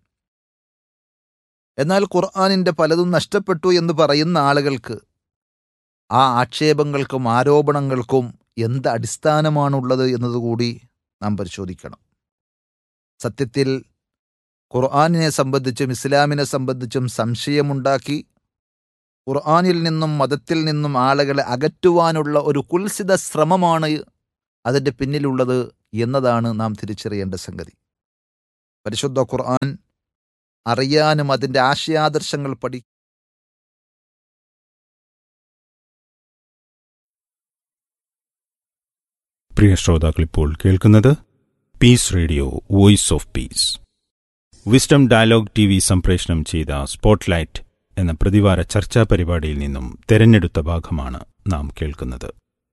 എന്നാൽ ഖുർആനിൻ്റെ പലതും നഷ്ടപ്പെട്ടു എന്ന് പറയുന്ന ആളുകൾക്ക് ആ ആക്ഷേപങ്ങൾക്കും ആരോപണങ്ങൾക്കും എന്ത് അടിസ്ഥാനമാണുള്ളത് എന്നതുകൂടി നാം പരിശോധിക്കണം. സത്യത്തിൽ ഖുർആനിനെ സംബന്ധിച്ചും ഇസ്ലാമിനെ സംബന്ധിച്ചും സംശയമുണ്ടാക്കി ഖുർആനിൽ നിന്നും മതത്തിൽ നിന്നും ആളുകളെ അകറ്റുവാനുള്ള ഒരു കുൽസിത ശ്രമമാണ് അതിൻ്റെ പിന്നിലുള്ളത് എന്നതാണ് നാം തിരിച്ചറിയേണ്ട സംഗതി. പരിശുദ്ധ ഖുർആൻ അറിയാനും അതിൻ്റെ ആശയാദർശങ്ങൾ പഠി പ്രിയ ശ്രോതാക്കൾ ഇപ്പോൾ കേൾക്കുന്നത് piece radio voice of peace. Wisdom dialogue T V സംപ്രേഷണം ചെയ്ത സ്പോട്ട്ലൈറ്റ് എന്ന പ്രതിവാര ചർച്ചാ പരിപാടിയിൽ നിന്നും തെരഞ്ഞെടുത്ത ഭാഗമാണ് നാം കേൾക്കുന്നത്.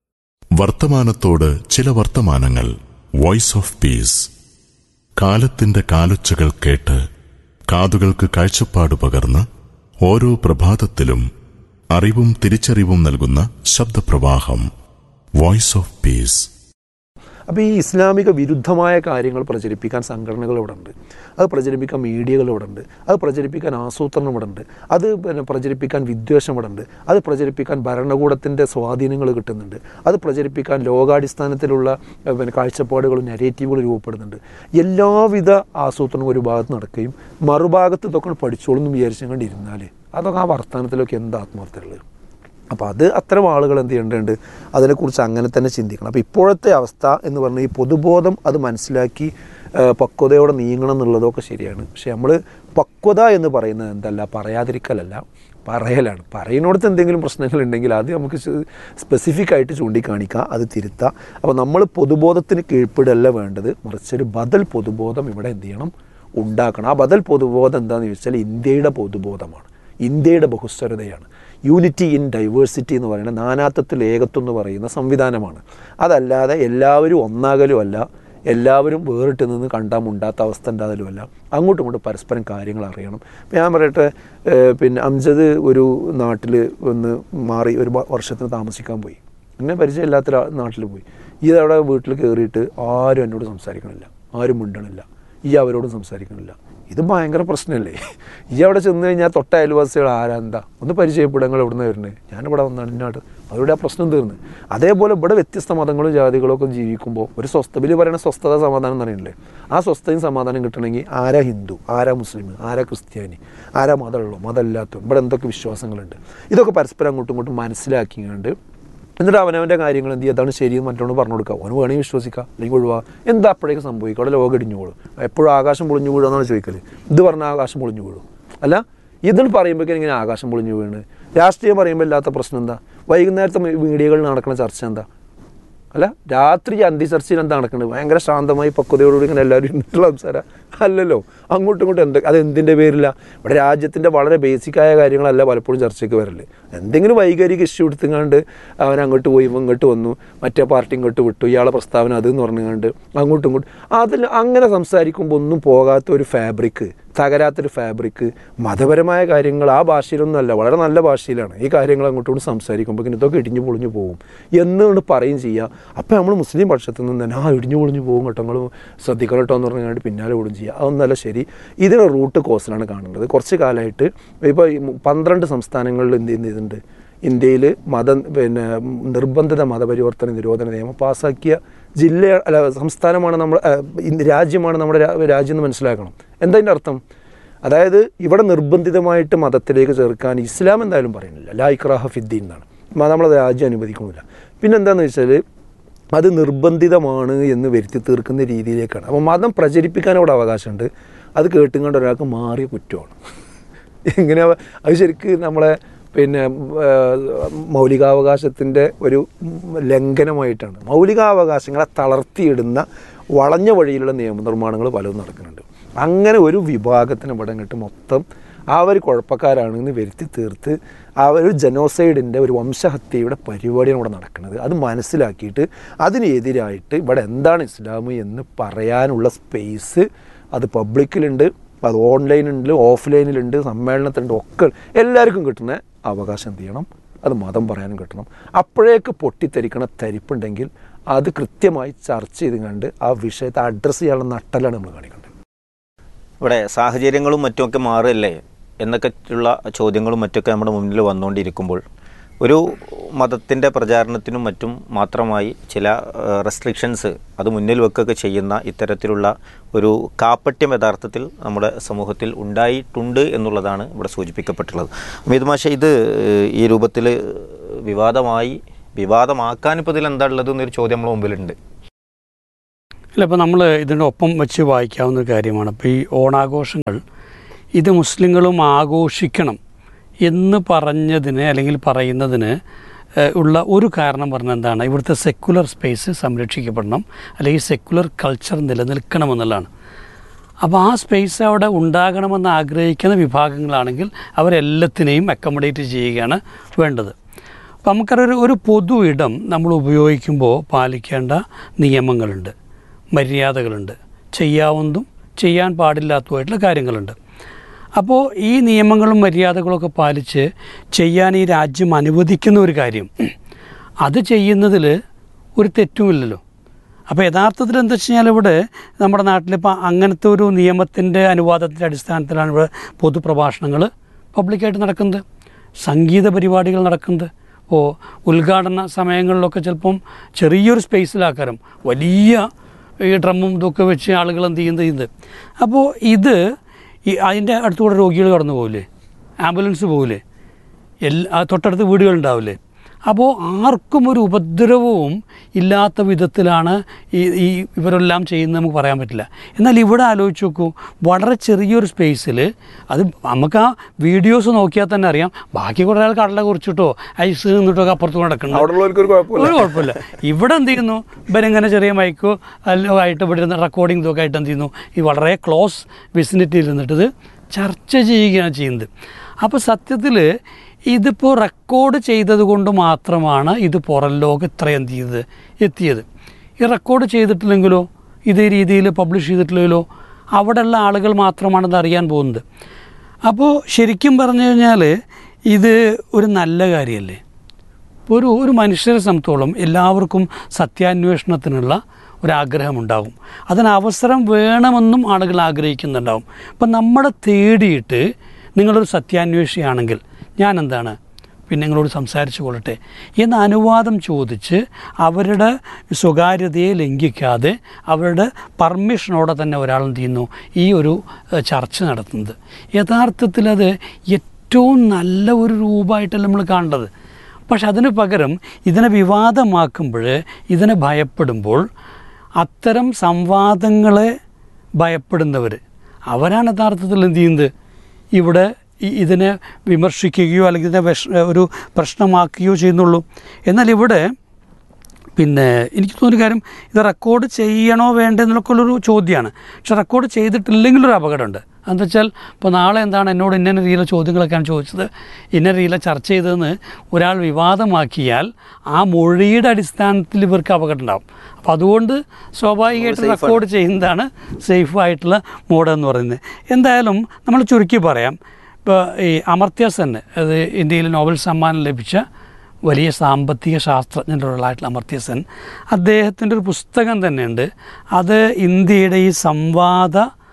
വർത്തമാനത്തോട് ചില വർത്തമാനങ്ങൾ. Voice of peace. കാലത്തിന്റെ കാലൊച്ചകൾ കേട്ട് കാതുകൾക്ക് കാഴ്ചപ്പാട് പകർന്ന് ഓരോ പ്രഭാതത്തിലും അറിവും തിരിച്ചറിവും നൽകുന്ന ശബ്ദപ്രവാഹം. Voice of peace. അപ്പോൾ ഈ ഇസ്ലാമിക വിരുദ്ധമായ കാര്യങ്ങൾ പ്രചരിപ്പിക്കാൻ സംഘടനകൾ ഇവിടെ ഉണ്ട്, അത് പ്രചരിപ്പിക്കാൻ മീഡിയകൾ ഇവിടെ ഉണ്ട്, അത് പ്രചരിപ്പിക്കാൻ ആസൂത്രണം ഇവിടെ ഉണ്ട്, അത് പിന്നെ പ്രചരിപ്പിക്കാൻ വിദ്വേഷം ഇവിടെ ഉണ്ട്, അത് പ്രചരിപ്പിക്കാൻ ഭരണകൂടത്തിൻ്റെ സ്വാധീനങ്ങൾ കിട്ടുന്നുണ്ട്, അത് പ്രചരിപ്പിക്കാൻ ലോകാടിസ്ഥാനത്തിലുള്ള പിന്നെ കാഴ്ചപ്പാടുകളും നെഗറ്റീവുകളും രൂപപ്പെടുന്നുണ്ട്. എല്ലാവിധ ആസൂത്രണവും ഒരു ഭാഗത്ത് നടക്കുകയും മറുഭാഗത്ത് ഇതൊക്കെ പഠിച്ചോളും എന്ന് വിചാരിച്ചുകൊണ്ടിരുന്നാൽ അതൊക്കെ ആ വർത്തമാനത്തിലൊക്കെ എന്ത് ആത്മാർത്ഥമുള്ളത്. അപ്പോൾ അത് അത്തരം ആളുകൾ എന്ത് ചെയ്യേണ്ടതുണ്ട്, അതിനെക്കുറിച്ച് അങ്ങനെ തന്നെ ചിന്തിക്കണം. അപ്പോൾ ഇപ്പോഴത്തെ അവസ്ഥ എന്ന് പറഞ്ഞാൽ ഈ പൊതുബോധം അത് മനസ്സിലാക്കി പക്വതയോടെ നീങ്ങണം എന്നുള്ളതൊക്കെ ശരിയാണ്. പക്ഷെ നമ്മൾ പക്വത എന്ന് പറയുന്നത് എന്തല്ല, പറയാതിരിക്കലല്ല, പറയലാണ്. പറയുന്നിടത്ത് എന്തെങ്കിലും പ്രശ്നങ്ങളുണ്ടെങ്കിൽ അത് നമുക്ക് സ്പെസിഫിക് ആയിട്ട് ചൂണ്ടിക്കാണിക്കുക, അത് തിരുത്തുക. അപ്പോൾ നമ്മൾ പൊതുബോധത്തിന് കീഴ്പ്പെടല്ല വേണ്ടത്, മറിച്ചൊരു ബദൽ പൊതുബോധം ഇവിടെ എന്ത് ചെയ്യണം, ഉണ്ടാക്കണം. ആ ബദൽ പൊതുബോധം എന്താണെന്ന് ചോദിച്ചാൽ ഇന്ത്യയുടെ പൊതുബോധമാണ്, ഇന്ത്യയുടെ ബഹുസ്വരതയാണ്. യൂണിറ്റി ഇൻ ഡൈവേഴ്സിറ്റി എന്ന് പറയുന്ന നാനാത്വത്തിൽ ഏകത്വം എന്ന് പറയുന്ന സംവിധാനമാണ്. അതല്ലാതെ എല്ലാവരും ഒന്നാകലും അല്ല, എല്ലാവരും വേറിട്ട് നിന്ന് കണ്ടാൽ മുണ്ടാത്ത അവസ്ഥ ഉണ്ടാകലുമല്ല. അങ്ങോട്ടും ഇങ്ങോട്ടും പരസ്പരം കാര്യങ്ങൾ അറിയണം. ഇപ്പം ഞാൻ പറയട്ടെ, പിന്നെ അംജദ് ഒരു നാട്ടിൽ ഒന്ന് മാറി ഒരു വർഷത്തിന് താമസിക്കാൻ പോയി, എന്നെ പരിചയമില്ലാത്ത നാട്ടിൽ പോയി. ഇതവിടെ വീട്ടിൽ കയറിയിട്ട് ആരും എന്നോട് സംസാരിക്കണില്ല, ആരും മിണ്ടണില്ല, ഈ അവരോടും സംസാരിക്കണില്ല. ഇത് ഭയങ്കര പ്രശ്നമല്ലേ? ഈ അവിടെ ചെന്ന് കഴിഞ്ഞാൽ തൊട്ട അയൽവാസികൾ ആരാ എന്താ ഒന്ന് പരിചയപ്പെടുങ്ങൾ എവിടെ നിന്ന് വരുന്നത്, ഞാനിവിടെ വന്നാണ് ഇന്നാട്ട്, അവരുടെ ആ പ്രശ്നം തീർന്ന്. അതേപോലെ ഇവിടെ വ്യത്യസ്ത മതങ്ങളും ജാതികളും ഒക്കെ ജീവിക്കുമ്പോൾ ഒരു സ്വസ്ഥ ബില് പറയുന്ന സ്വസ്ഥത സമാധാനം എന്ന് പറയുന്നില്ലേ, ആ സ്വസ്ഥയും സമാധാനം കിട്ടണമെങ്കിൽ ആരാ ഹിന്ദു, ആരാ മുസ്ലിം, ആരാ ക്രിസ്ത്യാനി, ആരാ മതമുള്ളൂ, മതമില്ലാത്തവർ, ഇവിടെ എന്തൊക്കെ വിശ്വാസങ്ങളുണ്ട്, ഇതൊക്കെ പരസ്പരം അങ്ങോട്ടും ഇങ്ങോട്ടും മനസ്സിലാക്കിക്കൊണ്ട് എന്നിട്ട് അവനവൻ്റെ കാര്യങ്ങൾ എന്ത് ചെയ്യുക, അതാണ് ശരിയെന്ന് മറ്റൊന്ന് പറഞ്ഞു കൊടുക്കുക. അവന് വേണമെങ്കിൽ വിശ്വസിക്കുക, അല്ലെങ്കിൽ ഒഴിവാ. എന്താ അപ്പോഴേക്കും സംഭവിക്കുക, അവിടെ ലോകം ഇടിഞ്ഞു വീഴും. എപ്പോഴും ആകാശം പൊളിഞ്ഞു വീഴുക എന്നാണ് ചോദിക്കല്. ഇത് പറഞ്ഞാൽ ആകാശം പൊളിഞ്ഞു വീഴും അല്ല, ഇതിന് പറയുമ്പോഴേക്കും ഇങ്ങനെ ആകാശം പൊളിഞ്ഞു വീണ്. രാഷ്ട്രീയം പറയുമ്പോൾ ഇല്ലാത്ത പ്രശ്നം എന്താ, വൈകുന്നേരത്തെ മീഡിയകളിൽ നടക്കുന്ന ചർച്ച എന്താ, അല്ല രാത്രി അന്തി ചർച്ചയിൽ എന്താ നടക്കുന്നത്, ഭയങ്കര ശാന്തമായി പക്വതയോടുകൂടി ഇങ്ങനെ എല്ലാവരും ഇരുന്നിട്ടുള്ള സംസാരം അല്ലല്ലോ. അങ്ങോട്ടും ഇങ്ങോട്ടും എന്ത്, അത് എന്തിൻ്റെ പേരില്ല? ഇവിടെ രാജ്യത്തിൻ്റെ വളരെ ബേസിക്കായ കാര്യങ്ങളല്ല പലപ്പോഴും ചർച്ചയ്ക്ക് വരല്. എന്തെങ്കിലും വൈകാരിക ഇഷ്യൂ എടുത്തുകൊണ്ട് അവൻ അങ്ങോട്ട് പോയി ഇങ്ങോട്ട് വന്നു, മറ്റേ പാർട്ടി ഇങ്ങോട്ട് വിട്ടു, ഇയാളെ പ്രസ്താവന അതെന്ന് പറഞ്ഞുകൊണ്ട് അങ്ങോട്ടും ഇങ്ങോട്ടും അതിൽ അങ്ങനെ സംസാരിക്കുമ്പോൾ ഒന്നും പോകാത്ത ഒരു ഫാബ്രിക്, തകരാത്തൊരു ഫാബ്രിക്, മതപരമായ കാര്യങ്ങൾ ആ ഭാഷയിലൊന്നും അല്ല, വളരെ നല്ല ഭാഷയിലാണ് ഈ കാര്യങ്ങൾ അങ്ങോട്ടും സംസാരിക്കുമ്പോൾ ഇതൊക്കെ ഇടിഞ്ഞു പൊളിഞ്ഞു പോകും എന്നുകൊണ്ട് പറയും ചെയ്യുക. അപ്പോൾ നമ്മൾ മുസ്ലിം പക്ഷത്തിൽ നിന്ന് തന്നെ ആ ഇടിഞ്ഞു പൊളിഞ്ഞു പോകും കേട്ടോ, നിങ്ങൾ ശ്രദ്ധിക്കണം കേട്ടോ എന്ന് പറഞ്ഞാൽ പിന്നാലെ ഓടും ചെയ്യുക. അതൊന്നല്ല ശരി. ഇതിന് റൂട്ട് കോസിലാണ് കാണുന്നത്. കുറച്ച് കാലമായിട്ട് ഇപ്പോൾ പന്ത്രണ്ട് സംസ്ഥാനങ്ങളിൽ എന്ത് ചെയ്യുന്നുണ്ട്, ഇന്ത്യയിൽ മത പിന്നെ നിർബന്ധിത മതപരിവർത്തന നിരോധന നിയമം പാസ്സാക്കിയ ജില്ല അല്ല സംസ്ഥാനമാണ് നമ്മൾ, രാജ്യമാണ് നമ്മുടെ രാജ്യം എന്ന് മനസ്സിലാക്കണം. എന്താ അതിൻ്റെ അർത്ഥം? അതായത് ഇവിടെ നിർബന്ധിതമായിട്ട് മതത്തിലേക്ക് ചേർക്കാൻ ഇസ്ലാം എന്തായാലും പറയുന്നില്ല, ലാ ഇക്റാഹ ഫിദ്ദീൻ എന്നാണ്, നമ്മളത് രാജ്യം അനുവദിക്കുന്നില്ല. പിന്നെന്താണെന്ന് വെച്ചാൽ അത് നിർബന്ധിതമാണ് എന്ന് വരുത്തി തീർക്കുന്ന രീതിയിലേക്കാണ്. അപ്പോൾ മതം പ്രചരിപ്പിക്കാൻ അവിടെ അവകാശമുണ്ട്, അത് കേട്ടുകൊണ്ട് ഒരാൾക്ക് മാറിയ കുറ്റമാണ്. എങ്ങനെ അത് ശരിക്കും നമ്മളെ പിന്നെ മൗലികാവകാശത്തിൻ്റെ ഒരു ലംഘനമായിട്ടാണ്. മൗലികാവകാശങ്ങളെ തളർത്തിയിടുന്ന വളഞ്ഞ വഴിയിലുള്ള നിയമനിർമ്മാണങ്ങൾ പലതും നടക്കുന്നുണ്ട്. അങ്ങനെ ഒരു വിഭാഗത്തിന് ഇവിടെ ഇങ്ങോട്ട് മൊത്തം അവർ കുഴപ്പക്കാരാണെന്ന് വരുത്തി തീർത്ത് ആ ഒരു ജനോസൈഡിൻ്റെ ഒരു വംശഹത്യയുടെ പരിപാടിയാണ് ഇവിടെ നടക്കുന്നത്. അത് മനസ്സിലാക്കിയിട്ട് അതിനെതിരായിട്ട് ഇവിടെ എന്താണ് ഇസ്ലാം എന്ന് പറയാനുള്ള സ്പേസ് അത് പബ്ലിക്കിലുണ്ട്, അത് ഓൺലൈനുണ്ട്, ഓഫ്ലൈനിലുണ്ട്, സമ്മേളനത്തിലുണ്ട്, ഒക്കെ എല്ലാവർക്കും കിട്ടുന്ന അവകാശം എന്ത് ചെയ്യണം, അത് മതം പറയാനും കിട്ടണം. അപ്പോഴേക്ക് പൊട്ടിത്തെറിക്കണ തരിപ്പുണ്ടെങ്കിൽ അത് കൃത്യമായി ചർച്ച ചെയ്ത് കണ്ട് ആ വിഷയത്തെ അഡ്രസ്സ് ചെയ്യാനുള്ള നട്ടലാണ് നമ്മൾ കാണിക്കേണ്ടത്. ഇവിടെ സാഹചര്യങ്ങളും മറ്റുമൊക്കെ മാറില്ലേ എന്നൊക്കെയുള്ള ചോദ്യങ്ങളും മറ്റൊക്കെ നമ്മുടെ മുന്നിൽ വന്നുകൊണ്ടിരിക്കുമ്പോൾ ഒരു മതത്തിൻ്റെ പ്രചാരണത്തിനും മറ്റും മാത്രമായി ചില റെസ്ട്രിക്ഷൻസ് അത് മുന്നിൽ വെക്കുകയൊക്കെ ചെയ്യുന്ന ഇത്തരത്തിലുള്ള ഒരു കാപ്പട്യം യഥാർത്ഥത്തിൽ നമ്മുടെ സമൂഹത്തിൽ ഉണ്ടായിട്ടുണ്ട് എന്നുള്ളതാണ് ഇവിടെ സൂചിപ്പിക്കപ്പെട്ടുള്ളത്. അമീദ് മാഷ, ഇത് ഈ രൂപത്തിൽ വിവാദമായി വിവാദമാക്കാനിപ്പോൾ ഇതിൽ എന്താ ഉള്ളത് എന്നൊരു ചോദ്യം നമ്മുടെ മുമ്പിലുണ്ട്. അല്ല, ഇപ്പോൾ നമ്മൾ ഇതിൻ്റെ ഒപ്പം വെച്ച് വായിക്കാവുന്ന ഒരു കാര്യമാണ്. ഇപ്പോൾ ഈ ഓണാഘോഷങ്ങൾ ഇത് മുസ്ലിങ്ങളും ആഘോഷിക്കണം എന്ന് പറഞ്ഞതിന് അല്ലെങ്കിൽ പറയുന്നതിന് ഉള്ള ഒരു കാരണം പറഞ്ഞാൽ എന്താണ്, ഇവിടുത്തെ സെക്കുലർ സ്പേസ് സംരക്ഷിക്കപ്പെടണം, അല്ലെങ്കിൽ സെക്കുലർ കൾച്ചർ നിലനിൽക്കണമെന്നുള്ളതാണ്. അപ്പോൾ ആ സ്പേസ് അവിടെ ഉണ്ടാകണമെന്ന് ആഗ്രഹിക്കുന്ന വിഭാഗങ്ങളാണെങ്കിൽ അവരെല്ലാത്തിനെയും അക്കോമഡേറ്റ് ചെയ്യുകയാണ് വേണ്ടത്. അപ്പം നമുക്കറിയൊരു ഒരു പൊതു ഇടം നമ്മൾ ഉപയോഗിക്കുമ്പോൾ പാലിക്കേണ്ട നിയമങ്ങളുണ്ട്, മര്യാദകളുണ്ട്, ചെയ്യാവുന്നതും ചെയ്യാൻ പാടില്ലാത്തതുമായിട്ടുള്ള കാര്യങ്ങളുണ്ട്. അപ്പോൾ ഈ നിയമങ്ങളും മര്യാദകളൊക്കെ പാലിച്ച് ചെയ്യാൻ ഈ രാജ്യം അനുവദിക്കുന്ന ഒരു കാര്യം, അത് ചെയ്യുന്നതിൽ ഒരു തെറ്റുമില്ലല്ലോ. അപ്പോൾ യഥാർത്ഥത്തിൽ എന്താ വെച്ച് കഴിഞ്ഞാൽ ഇവിടെ നമ്മുടെ നാട്ടിലിപ്പോൾ അങ്ങനത്തെ ഒരു നിയമത്തിൻ്റെ അനുവാദത്തിൻ്റെ അടിസ്ഥാനത്തിലാണ് ഇവിടെ പൊതുപ്രഭാഷണങ്ങൾ പബ്ലിക്കായിട്ട് നടക്കുന്നത്, സംഗീത പരിപാടികൾ നടക്കുന്നത്. ഇപ്പോൾ ഉദ്ഘാടന സമയങ്ങളിലൊക്കെ ചിലപ്പം ചെറിയൊരു സ്പേസിലാക്കാരം വലിയ ഈ ഡ്രമ്മും ഇതൊക്കെ വെച്ച് ആളുകൾ എന്ത് ചെയ്യുന്നത് ഇത്. അപ്പോൾ ഇത് ഈ അതിൻ്റെ അടുത്തുകൂടെ രോഗികൾ കടന്നു പോകില്ലേ, ആംബുലൻസ് പോകില്ലേ, എല്ലാ തൊട്ടടുത്ത് വീടുകളുണ്ടാവില്ലേ. അപ്പോൾ ആർക്കും ഒരു ഉപദ്രവവും ഇല്ലാത്ത വിധത്തിലാണ് ഈ ഈ ഇവരെല്ലാം ചെയ്യുന്നത് നമുക്ക് പറയാൻ പറ്റില്ല. എന്നാൽ ഇവിടെ ആലോചിച്ച് നോക്കൂ, വളരെ ചെറിയൊരു സ്പേസിൽ, അത് നമുക്ക് ആ വീഡിയോസ് നോക്കിയാൽ തന്നെ അറിയാം, ബാക്കി കുറേ ആൾ കടല കുറിച്ചിട്ടോ ഐസ് നിന്നിട്ടൊക്കെ അപ്പുറത്ത് നടക്കണം, ഒരു കുഴപ്പമില്ല. ഇവിടെ എന്ത് ചെയ്യുന്നു, ഇവരിങ്ങനെ ചെറിയ മൈക്കോ അല്ലോ ആയിട്ട് ഇവിടെ ഇരുന്ന് റെക്കോർഡിംഗ് ഇതൊക്കെ ആയിട്ട് എന്ത് ചെയ്യുന്നു, ഈ വളരെ ക്ലോസ് വിസിനിറ്റിയിൽ നിന്നിട്ടത് ചർച്ച ചെയ്യുകയാണ് ചെയ്യുന്നത്. അപ്പോൾ സത്യത്തിൽ ഇതിപ്പോൾ റെക്കോർഡ് ചെയ്തത് കൊണ്ട് മാത്രമാണ് ഇത് പുറം ലോകം ഇത്രയും എന്ത് ചെയ്തത് എത്തിയത്. ഈ റെക്കോർഡ് ചെയ്തിട്ടില്ലെങ്കിലോ ഇതേ രീതിയിൽ പബ്ലിഷ് ചെയ്തിട്ടില്ലെങ്കിലോ അവിടെയുള്ള ആളുകൾ മാത്രമാണ് ഇത് അറിയാൻ പോകുന്നത്. അപ്പോൾ ശരിക്കും പറഞ്ഞു കഴിഞ്ഞാൽ ഇത് ഒരു നല്ല കാര്യമല്ലേ. ഒരു ഒരു മനുഷ്യരെ സംബന്ധിച്ചോളം എല്ലാവർക്കും സത്യാന്വേഷണത്തിനുള്ള ഒരാഗ്രഹമുണ്ടാകും, അതിന് അവസരം വേണമെന്നും ആളുകൾ ആഗ്രഹിക്കുന്നുണ്ടാവും. അപ്പം നമ്മളെ തേടിയിട്ട് നിങ്ങളൊരു സത്യാന്വേഷിയാണെങ്കിൽ ഞാൻ എന്താണ് പിന്നെ നിങ്ങളോട് സംസാരിച്ചു കൊള്ളട്ടെ എന്ന അനുവാദം ചോദിച്ച് അവരുടെ സ്വകാര്യതയെ ലംഘിക്കാതെ അവരുടെ പെർമിഷനോടെ തന്നെ ഒരാൾ എന്ത് ചെയ്യുന്നു ഈ ഒരു ചർച്ച നടത്തുന്നത്. യഥാർത്ഥത്തിൽ അത് ഏറ്റവും നല്ല ഒരു രൂപമായിട്ടല്ല നമ്മൾ കാണേണ്ടത്. പക്ഷെ അതിന് പകരം ഇതിനെ വിവാദമാക്കുമ്പോൾ, ഇതിനെ ഭയപ്പെടുമ്പോൾ, അത്തരം സംവാദങ്ങളെ ഭയപ്പെടുന്നവർ അവരാണ് യഥാർത്ഥത്തിൽ എന്ത് ചെയ്യുന്നത്, ഇവിടെ ഇതിനെ വിമർശിക്കുകയോ അല്ലെങ്കിൽ ഇതിനെ വിഷ ഒരു പ്രശ്നമാക്കുകയോ ചെയ്യുന്നുള്ളൂ. എന്നാൽ ഇവിടെ പിന്നെ എനിക്ക് തോന്നിയ കാര്യം, ഇത് റെക്കോർഡ് ചെയ്യണോ വേണ്ടേ എന്നൊക്കെ ഉള്ളൊരു ചോദ്യമാണ്. പക്ഷെ റെക്കോർഡ് ചെയ്തിട്ടില്ലെങ്കിലൊരു അപകടമുണ്ട്. എന്താ വെച്ചാൽ ഇപ്പോൾ നാളെ എന്താണ് എന്നോട് ഇന്ന രീതിയിലെ ചോദ്യങ്ങളൊക്കെയാണ് ചോദിച്ചത്, ഇന്ന രീതിയിലെ ചർച്ച ചെയ്തതെന്ന് ഒരാൾ വിവാദമാക്കിയാൽ ആ മൊഴിയുടെ അടിസ്ഥാനത്തിൽ ഇവർക്ക് അപകടം ഉണ്ടാകും. അപ്പോൾ അതുകൊണ്ട് സ്വാഭാവികമായിട്ട് റെക്കോർഡ് ചെയ്യുന്നതാണ് സേഫായിട്ടുള്ള മോഡ് എന്ന് പറയുന്നത്. എന്തായാലും നമ്മൾ ചുരുക്കി പറയാം, ഇപ്പോൾ ഈ അമർത്യ സെൻ, അത് ഇന്ത്യയിൽ നോബൽ സമ്മാനം ലഭിച്ച വലിയ സാമ്പത്തിക ശാസ്ത്രജ്ഞരുള്ളതായിട്ടുള്ള അമർത്യ സെൻ, അദ്ദേഹത്തിൻ്റെ ഒരു പുസ്തകം തന്നെയുണ്ട്. അത് ഇന്ത്യയുടെ ഈ സംവാദ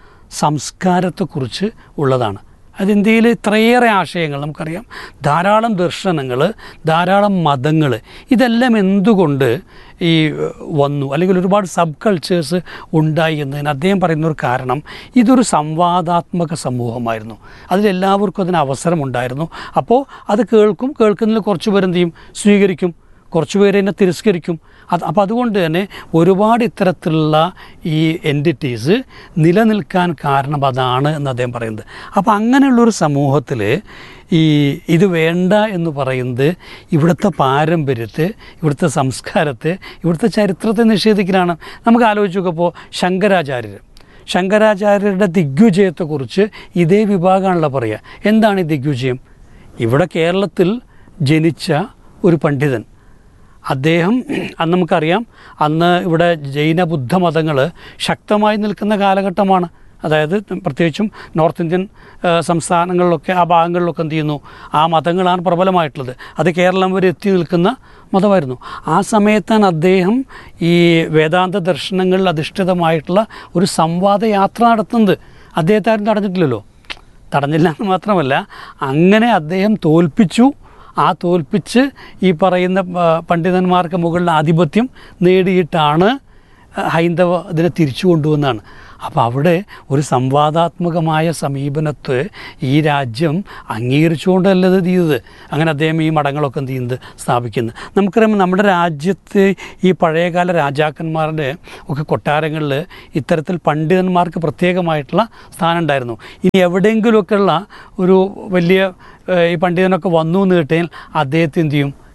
സംസ്കാരത്തെക്കുറിച്ച് ഉള്ളതാണ്. അത് ഇന്ത്യയിൽ ഇത്രയേറെ ആശയങ്ങൾ നമുക്കറിയാം, ധാരാളം ദർശനങ്ങൾ, ധാരാളം മതങ്ങൾ, ഇതെല്ലാം എന്തുകൊണ്ട് ഈ വന്നു അല്ലെങ്കിൽ ഒരുപാട് സബ് കൾച്ചേഴ്സ് ഉണ്ടായി എന്നതിന് അദ്ദേഹം പറയുന്നൊരു കാരണം, ഇതൊരു സംവാദാത്മക സമൂഹമായിരുന്നു, അതിലെല്ലാവർക്കും അതിന് അവസരമുണ്ടായിരുന്നു. അപ്പോൾ അത് കേൾക്കും, കേൾക്കുന്നതിൽ കുറച്ച് പേരെന്ത് ചെയ്യും, സ്വീകരിക്കും, കുറച്ച് പേര് എന്നെ തിരസ്കരിക്കും. അത് അപ്പോൾ അതുകൊണ്ട് തന്നെ ഒരുപാട് ഇത്തരത്തിലുള്ള ഈ എൻറ്റിറ്റീസ് നിലനിൽക്കാൻ കാരണം അതാണ് എന്ന് അദ്ദേഹം പറയുന്നത്. അപ്പോൾ അങ്ങനെയുള്ളൊരു സമൂഹത്തിൽ ഈ ഇത് വേണ്ട എന്ന് പറയുന്നത് ഇവിടുത്തെ പാരമ്പര്യത്തെ, ഇവിടുത്തെ സംസ്കാരത്തെ, ഇവിടുത്തെ ചരിത്രത്തെ നിഷേധിക്കലാണ്. നമുക്ക് ആലോചിച്ച് നോക്കുമ്പോൾ ശങ്കരാചാര്യർ ശങ്കരാചാര്യരുടെ ദിഗ്വിജയത്തെക്കുറിച്ച് ഇതേ വിഭാഗമാണല്ലോ പറയുക. എന്താണ് ഈ ദിഗ്വിജയം? ഇവിടെ കേരളത്തിൽ ജനിച്ച ഒരു പണ്ഡിതൻ, അദ്ദേഹം അന്ന് നമുക്കറിയാം, അന്ന് ഇവിടെ ജൈന ബുദ്ധ മതങ്ങൾ ശക്തമായി നിൽക്കുന്ന കാലഘട്ടമാണ്. അതായത് പ്രത്യേകിച്ചും നോർത്ത് ഇന്ത്യൻ സംസ്ഥാനങ്ങളിലൊക്കെ ആ ഭാഗങ്ങളിലൊക്കെ എന്ത് ചെയ്യുന്നു, ആ മതങ്ങളാണ് പ്രബലമായിട്ടുള്ളത്. അത് കേരളം വരെ എത്തി നിൽക്കുന്ന മതമായിരുന്നു. ആ സമയത്താണ് അദ്ദേഹം ഈ വേദാന്ത ദർശനങ്ങളിൽ അധിഷ്ഠിതമായിട്ടുള്ള ഒരു സംവാദയാത്ര നടത്തുന്നത്. അദ്ദേഹത്തെ ആരും തടഞ്ഞിട്ടില്ലല്ലോ. തടഞ്ഞില്ല എന്ന് മാത്രമല്ല, അങ്ങനെ അദ്ദേഹം തോൽപ്പിച്ചു. ആ തോൽപ്പിച്ച് ഈ പറയുന്ന പണ്ഡിതന്മാർക്ക് മുകളിൽ ആധിപത്യം നേടിയിട്ടാണ് ഹൈന്ദവ ഇതിനെ തിരിച്ചു കൊണ്ടുവന്നാണ്. അപ്പോൾ അവിടെ ഒരു സംവാദാത്മകമായ സമീപനത്തെ ഈ രാജ്യം അംഗീകരിച്ചുകൊണ്ടല്ല ഇത് ചെയ്തത്. അങ്ങനെ അദ്ദേഹം ഈ മഠങ്ങളൊക്കെ എന്ത് ചെയ്യുന്നത് സ്ഥാപിക്കുന്നത്. നമുക്കറിയാം, നമ്മുടെ രാജ്യത്ത് ഈ പഴയകാല രാജാക്കന്മാരുടെ ഒക്കെ കൊട്ടാരങ്ങളിൽ ഇത്തരത്തിൽ പണ്ഡിതന്മാർക്ക് പ്രത്യേകമായിട്ടുള്ള സ്ഥാനം ഉണ്ടായിരുന്നു. ഇനി എവിടെയെങ്കിലുമൊക്കെയുള്ള ഒരു വലിയ ഈ പണ്ഡിതനൊക്കെ വന്നു എന്ന് കിട്ടിയാൽ അദ്ദേഹത്തെ എന്ത് ചെയ്യും,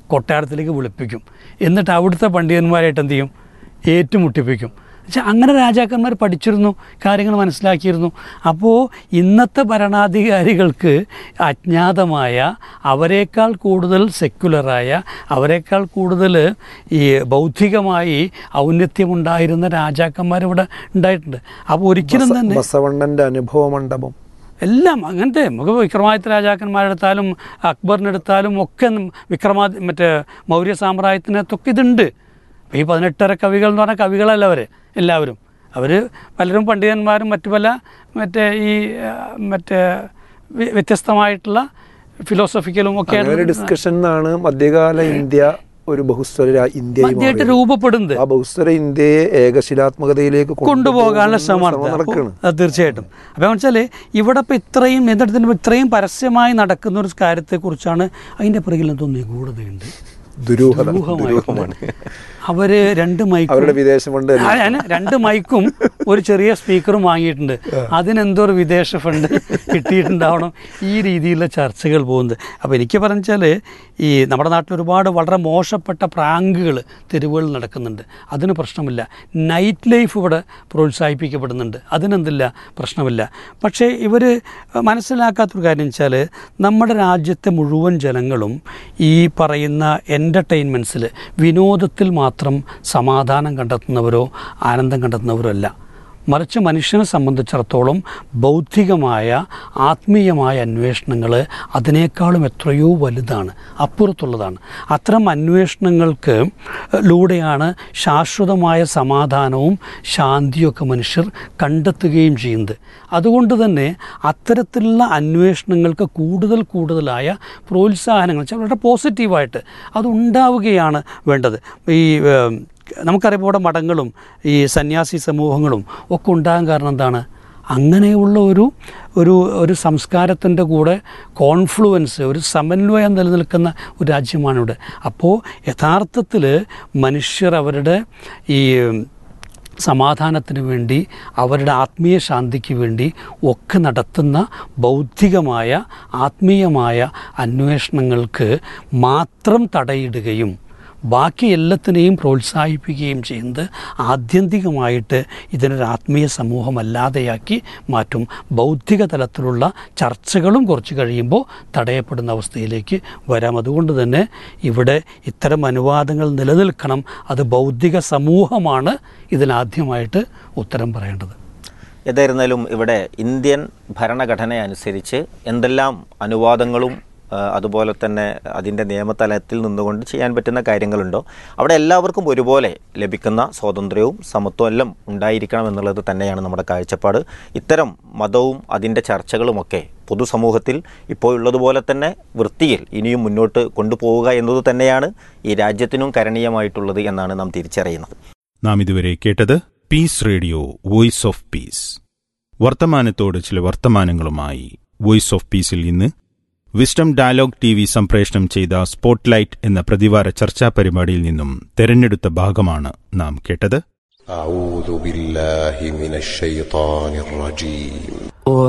കൊട്ടാരത്തിലേക്ക് വിളിപ്പിക്കും. എന്നിട്ട് അവിടുത്തെ പണ്ഡിതന്മാരായിട്ട് എന്ത് ചെയ്യും, ഏറ്റുമുട്ടിപ്പിക്കും. പക്ഷെ അങ്ങനെ രാജാക്കന്മാർ പഠിച്ചിരുന്നു, കാര്യങ്ങൾ മനസ്സിലാക്കിയിരുന്നു. അപ്പോൾ ഇന്നത്തെ ഭരണാധികാരികൾക്ക് അജ്ഞാതമായ, അവരെക്കാൾ കൂടുതൽ സെക്യുലറായ, അവരെക്കാൾ കൂടുതൽ ഈ ബൗദ്ധികമായി ഔന്നത്യമുണ്ടായിരുന്ന രാജാക്കന്മാരിവിടെ ഉണ്ടായിട്ടുണ്ട്. അപ്പോൾ ഒരിക്കലും തന്നെ ബസവണ്ണൻ്റെ അനുഭവ മണ്ഡപം എല്ലാം അങ്ങനത്തെ നമുക്ക് വിക്രമാദിത്യ രാജാക്കന്മാരെടുത്താലും അക്ബറിനെടുത്താലും ഒക്കെ വിക്രമാദി മറ്റേ മൗര്യ സാമ്രാജ്യത്തിനകത്തൊക്കെ ഇതുണ്ട്. അപ്പോൾ ഈ പതിനെട്ടര കവികൾ എന്ന് പറഞ്ഞാൽ കവികളല്ല അവർ എല്ലാവരും. അവർ പലരും പണ്ഡിതന്മാരും മറ്റു പല മറ്റേ ഈ മറ്റേ വ്യത്യസ്തമായിട്ടുള്ള ഫിലോസഫിക്കലും ഒക്കെ ഡിസ്കഷനാണ് മധ്യകാല ഇന്ത്യ ഒരു ബഹുസ്വര ഇന്ത്യയായിട്ട് രൂപപ്പെടുന്നത്. ആ ബഹുസ്വര ഇന്ത്യയെ ഏകശിലാത്മകതയിലേക്ക് കൊണ്ടുപോകാനുള്ള ശ്രമമാണ് തീർച്ചയായിട്ടും. അപ്പോൾ വെച്ചാൽ ഇവിടെ ഇപ്പോൾ ഇത്രയും എന്നിടത്തിന് ഇത്രയും പരസ്യമായി നടക്കുന്ന ഒരു കാര്യത്തെക്കുറിച്ചാണ് അതിൻ്റെ പിറകിൽ എന്തോ നിഗൂഢതയുണ്ട്, ദുരൂഹമാണ്. അവര് രണ്ട് മൈക്കും അവരുടെ വിദേശ ഫണ്ട് രണ്ട് മൈക്കും ഒരു ചെറിയ സ്പീക്കറും വാങ്ങിയിട്ടുണ്ട്. അതിനെന്തോ ഒരു വിദേശ ഫണ്ട് കിട്ടിയിട്ടുണ്ടാവണം ഈ രീതിയിലുള്ള ചർച്ചകൾ പോകുന്നത്. അപ്പോൾ എനിക്ക് പറഞ്ഞാൽ ഈ നമ്മുടെ നാട്ടിൽ ഒരുപാട് വളരെ മോശപ്പെട്ട പ്രാങ്കുകൾ തെരുവുകളിൽ നടക്കുന്നുണ്ട്, അതിന് പ്രശ്നമില്ല. നൈറ്റ് ലൈഫ് ഇവിടെ പ്രോത്സാഹിപ്പിക്കപ്പെടുന്നുണ്ട്, അതിനെന്തില്ല, പ്രശ്നമില്ല. പക്ഷേ ഇവർ മനസ്സിലാക്കാത്തൊരു കാര്യം വെച്ചാൽ നമ്മുടെ രാജ്യത്തെ മുഴുവൻ ജനങ്ങളും ഈ പറയുന്ന എൻ്റർടൈൻമെൻറ്റ്സിൽ, വിനോദത്തിൽ മാത്രം സമാധാനം കണ്ടെത്തുന്നവരോ ആനന്ദം കണ്ടെത്തുന്നവരോ അല്ല. മറിച്ച് മനുഷ്യനെ സംബന്ധിച്ചിടത്തോളം ബൗദ്ധികമായ ആത്മീയമായ അന്വേഷണങ്ങൾ അതിനേക്കാളും എത്രയോ വലുതാണ്, അപ്പുറത്തുള്ളതാണ്. അത്തരം അന്വേഷണങ്ങൾക്ക് ലൂടെയാണ് ശാശ്വതമായ സമാധാനവും ശാന്തിയൊക്കെ മനുഷ്യർ കണ്ടെത്തുകയും ചെയ്യുന്നത്. അതുകൊണ്ട് തന്നെ അത്തരത്തിലുള്ള അന്വേഷണങ്ങൾക്ക് കൂടുതൽ കൂടുതലായ പ്രോത്സാഹനങ്ങൾ വെച്ചാൽ വളരെ പോസിറ്റീവായിട്ട് അതുണ്ടാവുകയാണ് വേണ്ടത്. ഈ നമുക്കറിയാം ഇവിടെ മഠങ്ങളും ഈ സന്യാസി സമൂഹങ്ങളും ഒക്കെ ഉണ്ടാകാൻ കാരണം എന്താണ്? അങ്ങനെയുള്ള ഒരു ഒരു ഒരു സംസ്കാരത്തിൻ്റെ കൂടെ കോൺഫ്ലുവൻസ്, ഒരു സമന്വയം നിലനിൽക്കുന്ന ഒരു രാജ്യമാണിവിടെ. അപ്പോൾ യഥാർത്ഥത്തിൽ മനുഷ്യർ അവരുടെ ഈ സമാധാനത്തിന് വേണ്ടി, അവരുടെ ആത്മീയ ശാന്തിക്ക് വേണ്ടി ഒക്കെ നടത്തുന്ന ബൗദ്ധികമായ ആത്മീയമായ അന്വേഷണങ്ങൾക്ക് മാത്രം തടയിടുകയും ബാക്കി എല്ലാത്തിനെയും പ്രോത്സാഹിപ്പിക്കുകയും ചെയ്യുന്നത് ആത്യന്തികമായിട്ട് ഇതിനൊരു ആത്മീയ സമൂഹമല്ലാതെയാക്കി മാറ്റും. ബൗദ്ധിക തലത്തിലുള്ള ചർച്ചകളും കുറച്ച് കഴിയുമ്പോൾ തടയപ്പെടുന്ന അവസ്ഥയിലേക്ക് വരാം. അതുകൊണ്ട് തന്നെ ഇവിടെ ഇത്തരം അനുവാദങ്ങൾ നിലനിൽക്കണം. അത് ബൗദ്ധിക സമൂഹമാണ് ഇതിനാദ്യമായിട്ട് ഉത്തരം പറയേണ്ടത്. ഏതായിരുന്നാലും ഇവിടെ ഇന്ത്യൻ ഭരണഘടന അനുസരിച്ച് എന്തെല്ലാം അനുവാദങ്ങളും അതുപോലെ തന്നെ അതിൻ്റെ നിയമതലത്തിൽ നിന്നുകൊണ്ട് ചെയ്യാൻ പറ്റുന്ന കാര്യങ്ങളുണ്ടോ അവിടെ എല്ലാവർക്കും ഒരുപോലെ ലഭിക്കുന്ന സ്വാതന്ത്ര്യവും സമത്വവും എല്ലാം ഉണ്ടായിരിക്കണം എന്നുള്ളത് തന്നെയാണ് നമ്മുടെ കാഴ്ചപ്പാട്. ഇത്തരം മതവും അതിൻ്റെ ചർച്ചകളുമൊക്കെ പൊതുസമൂഹത്തിൽ ഇപ്പോൾ ഉള്ളതുപോലെ തന്നെ വൃത്തിയിൽ ഇനിയും മുന്നോട്ട് കൊണ്ടുപോവുക എന്നത് തന്നെയാണ് ഈ രാജ്യത്തിനും കരണീയമായിട്ടുള്ളത് എന്നാണ് നാം തിരിച്ചറിയുന്നത്. നാം ഇതുവരെ കേട്ടത് piece radio voice of peace. വർത്തമാനത്തോട് ചില വർത്തമാനങ്ങളുമായി വോയിസ് ഓഫ് പീസിൽ ഇന്ന് വിസ്ഡം ഡയലോഗ് ടി വി സംപ്രേഷണം ചെയ്ത സ്പോട്ട്ലൈറ്റ് എന്ന പ്രതിവാര ചർച്ചാ പരിപാടിയിൽ നിന്നും തെരഞ്ഞെടുത്ത ഭാഗമാണ് നാം കേട്ടത്.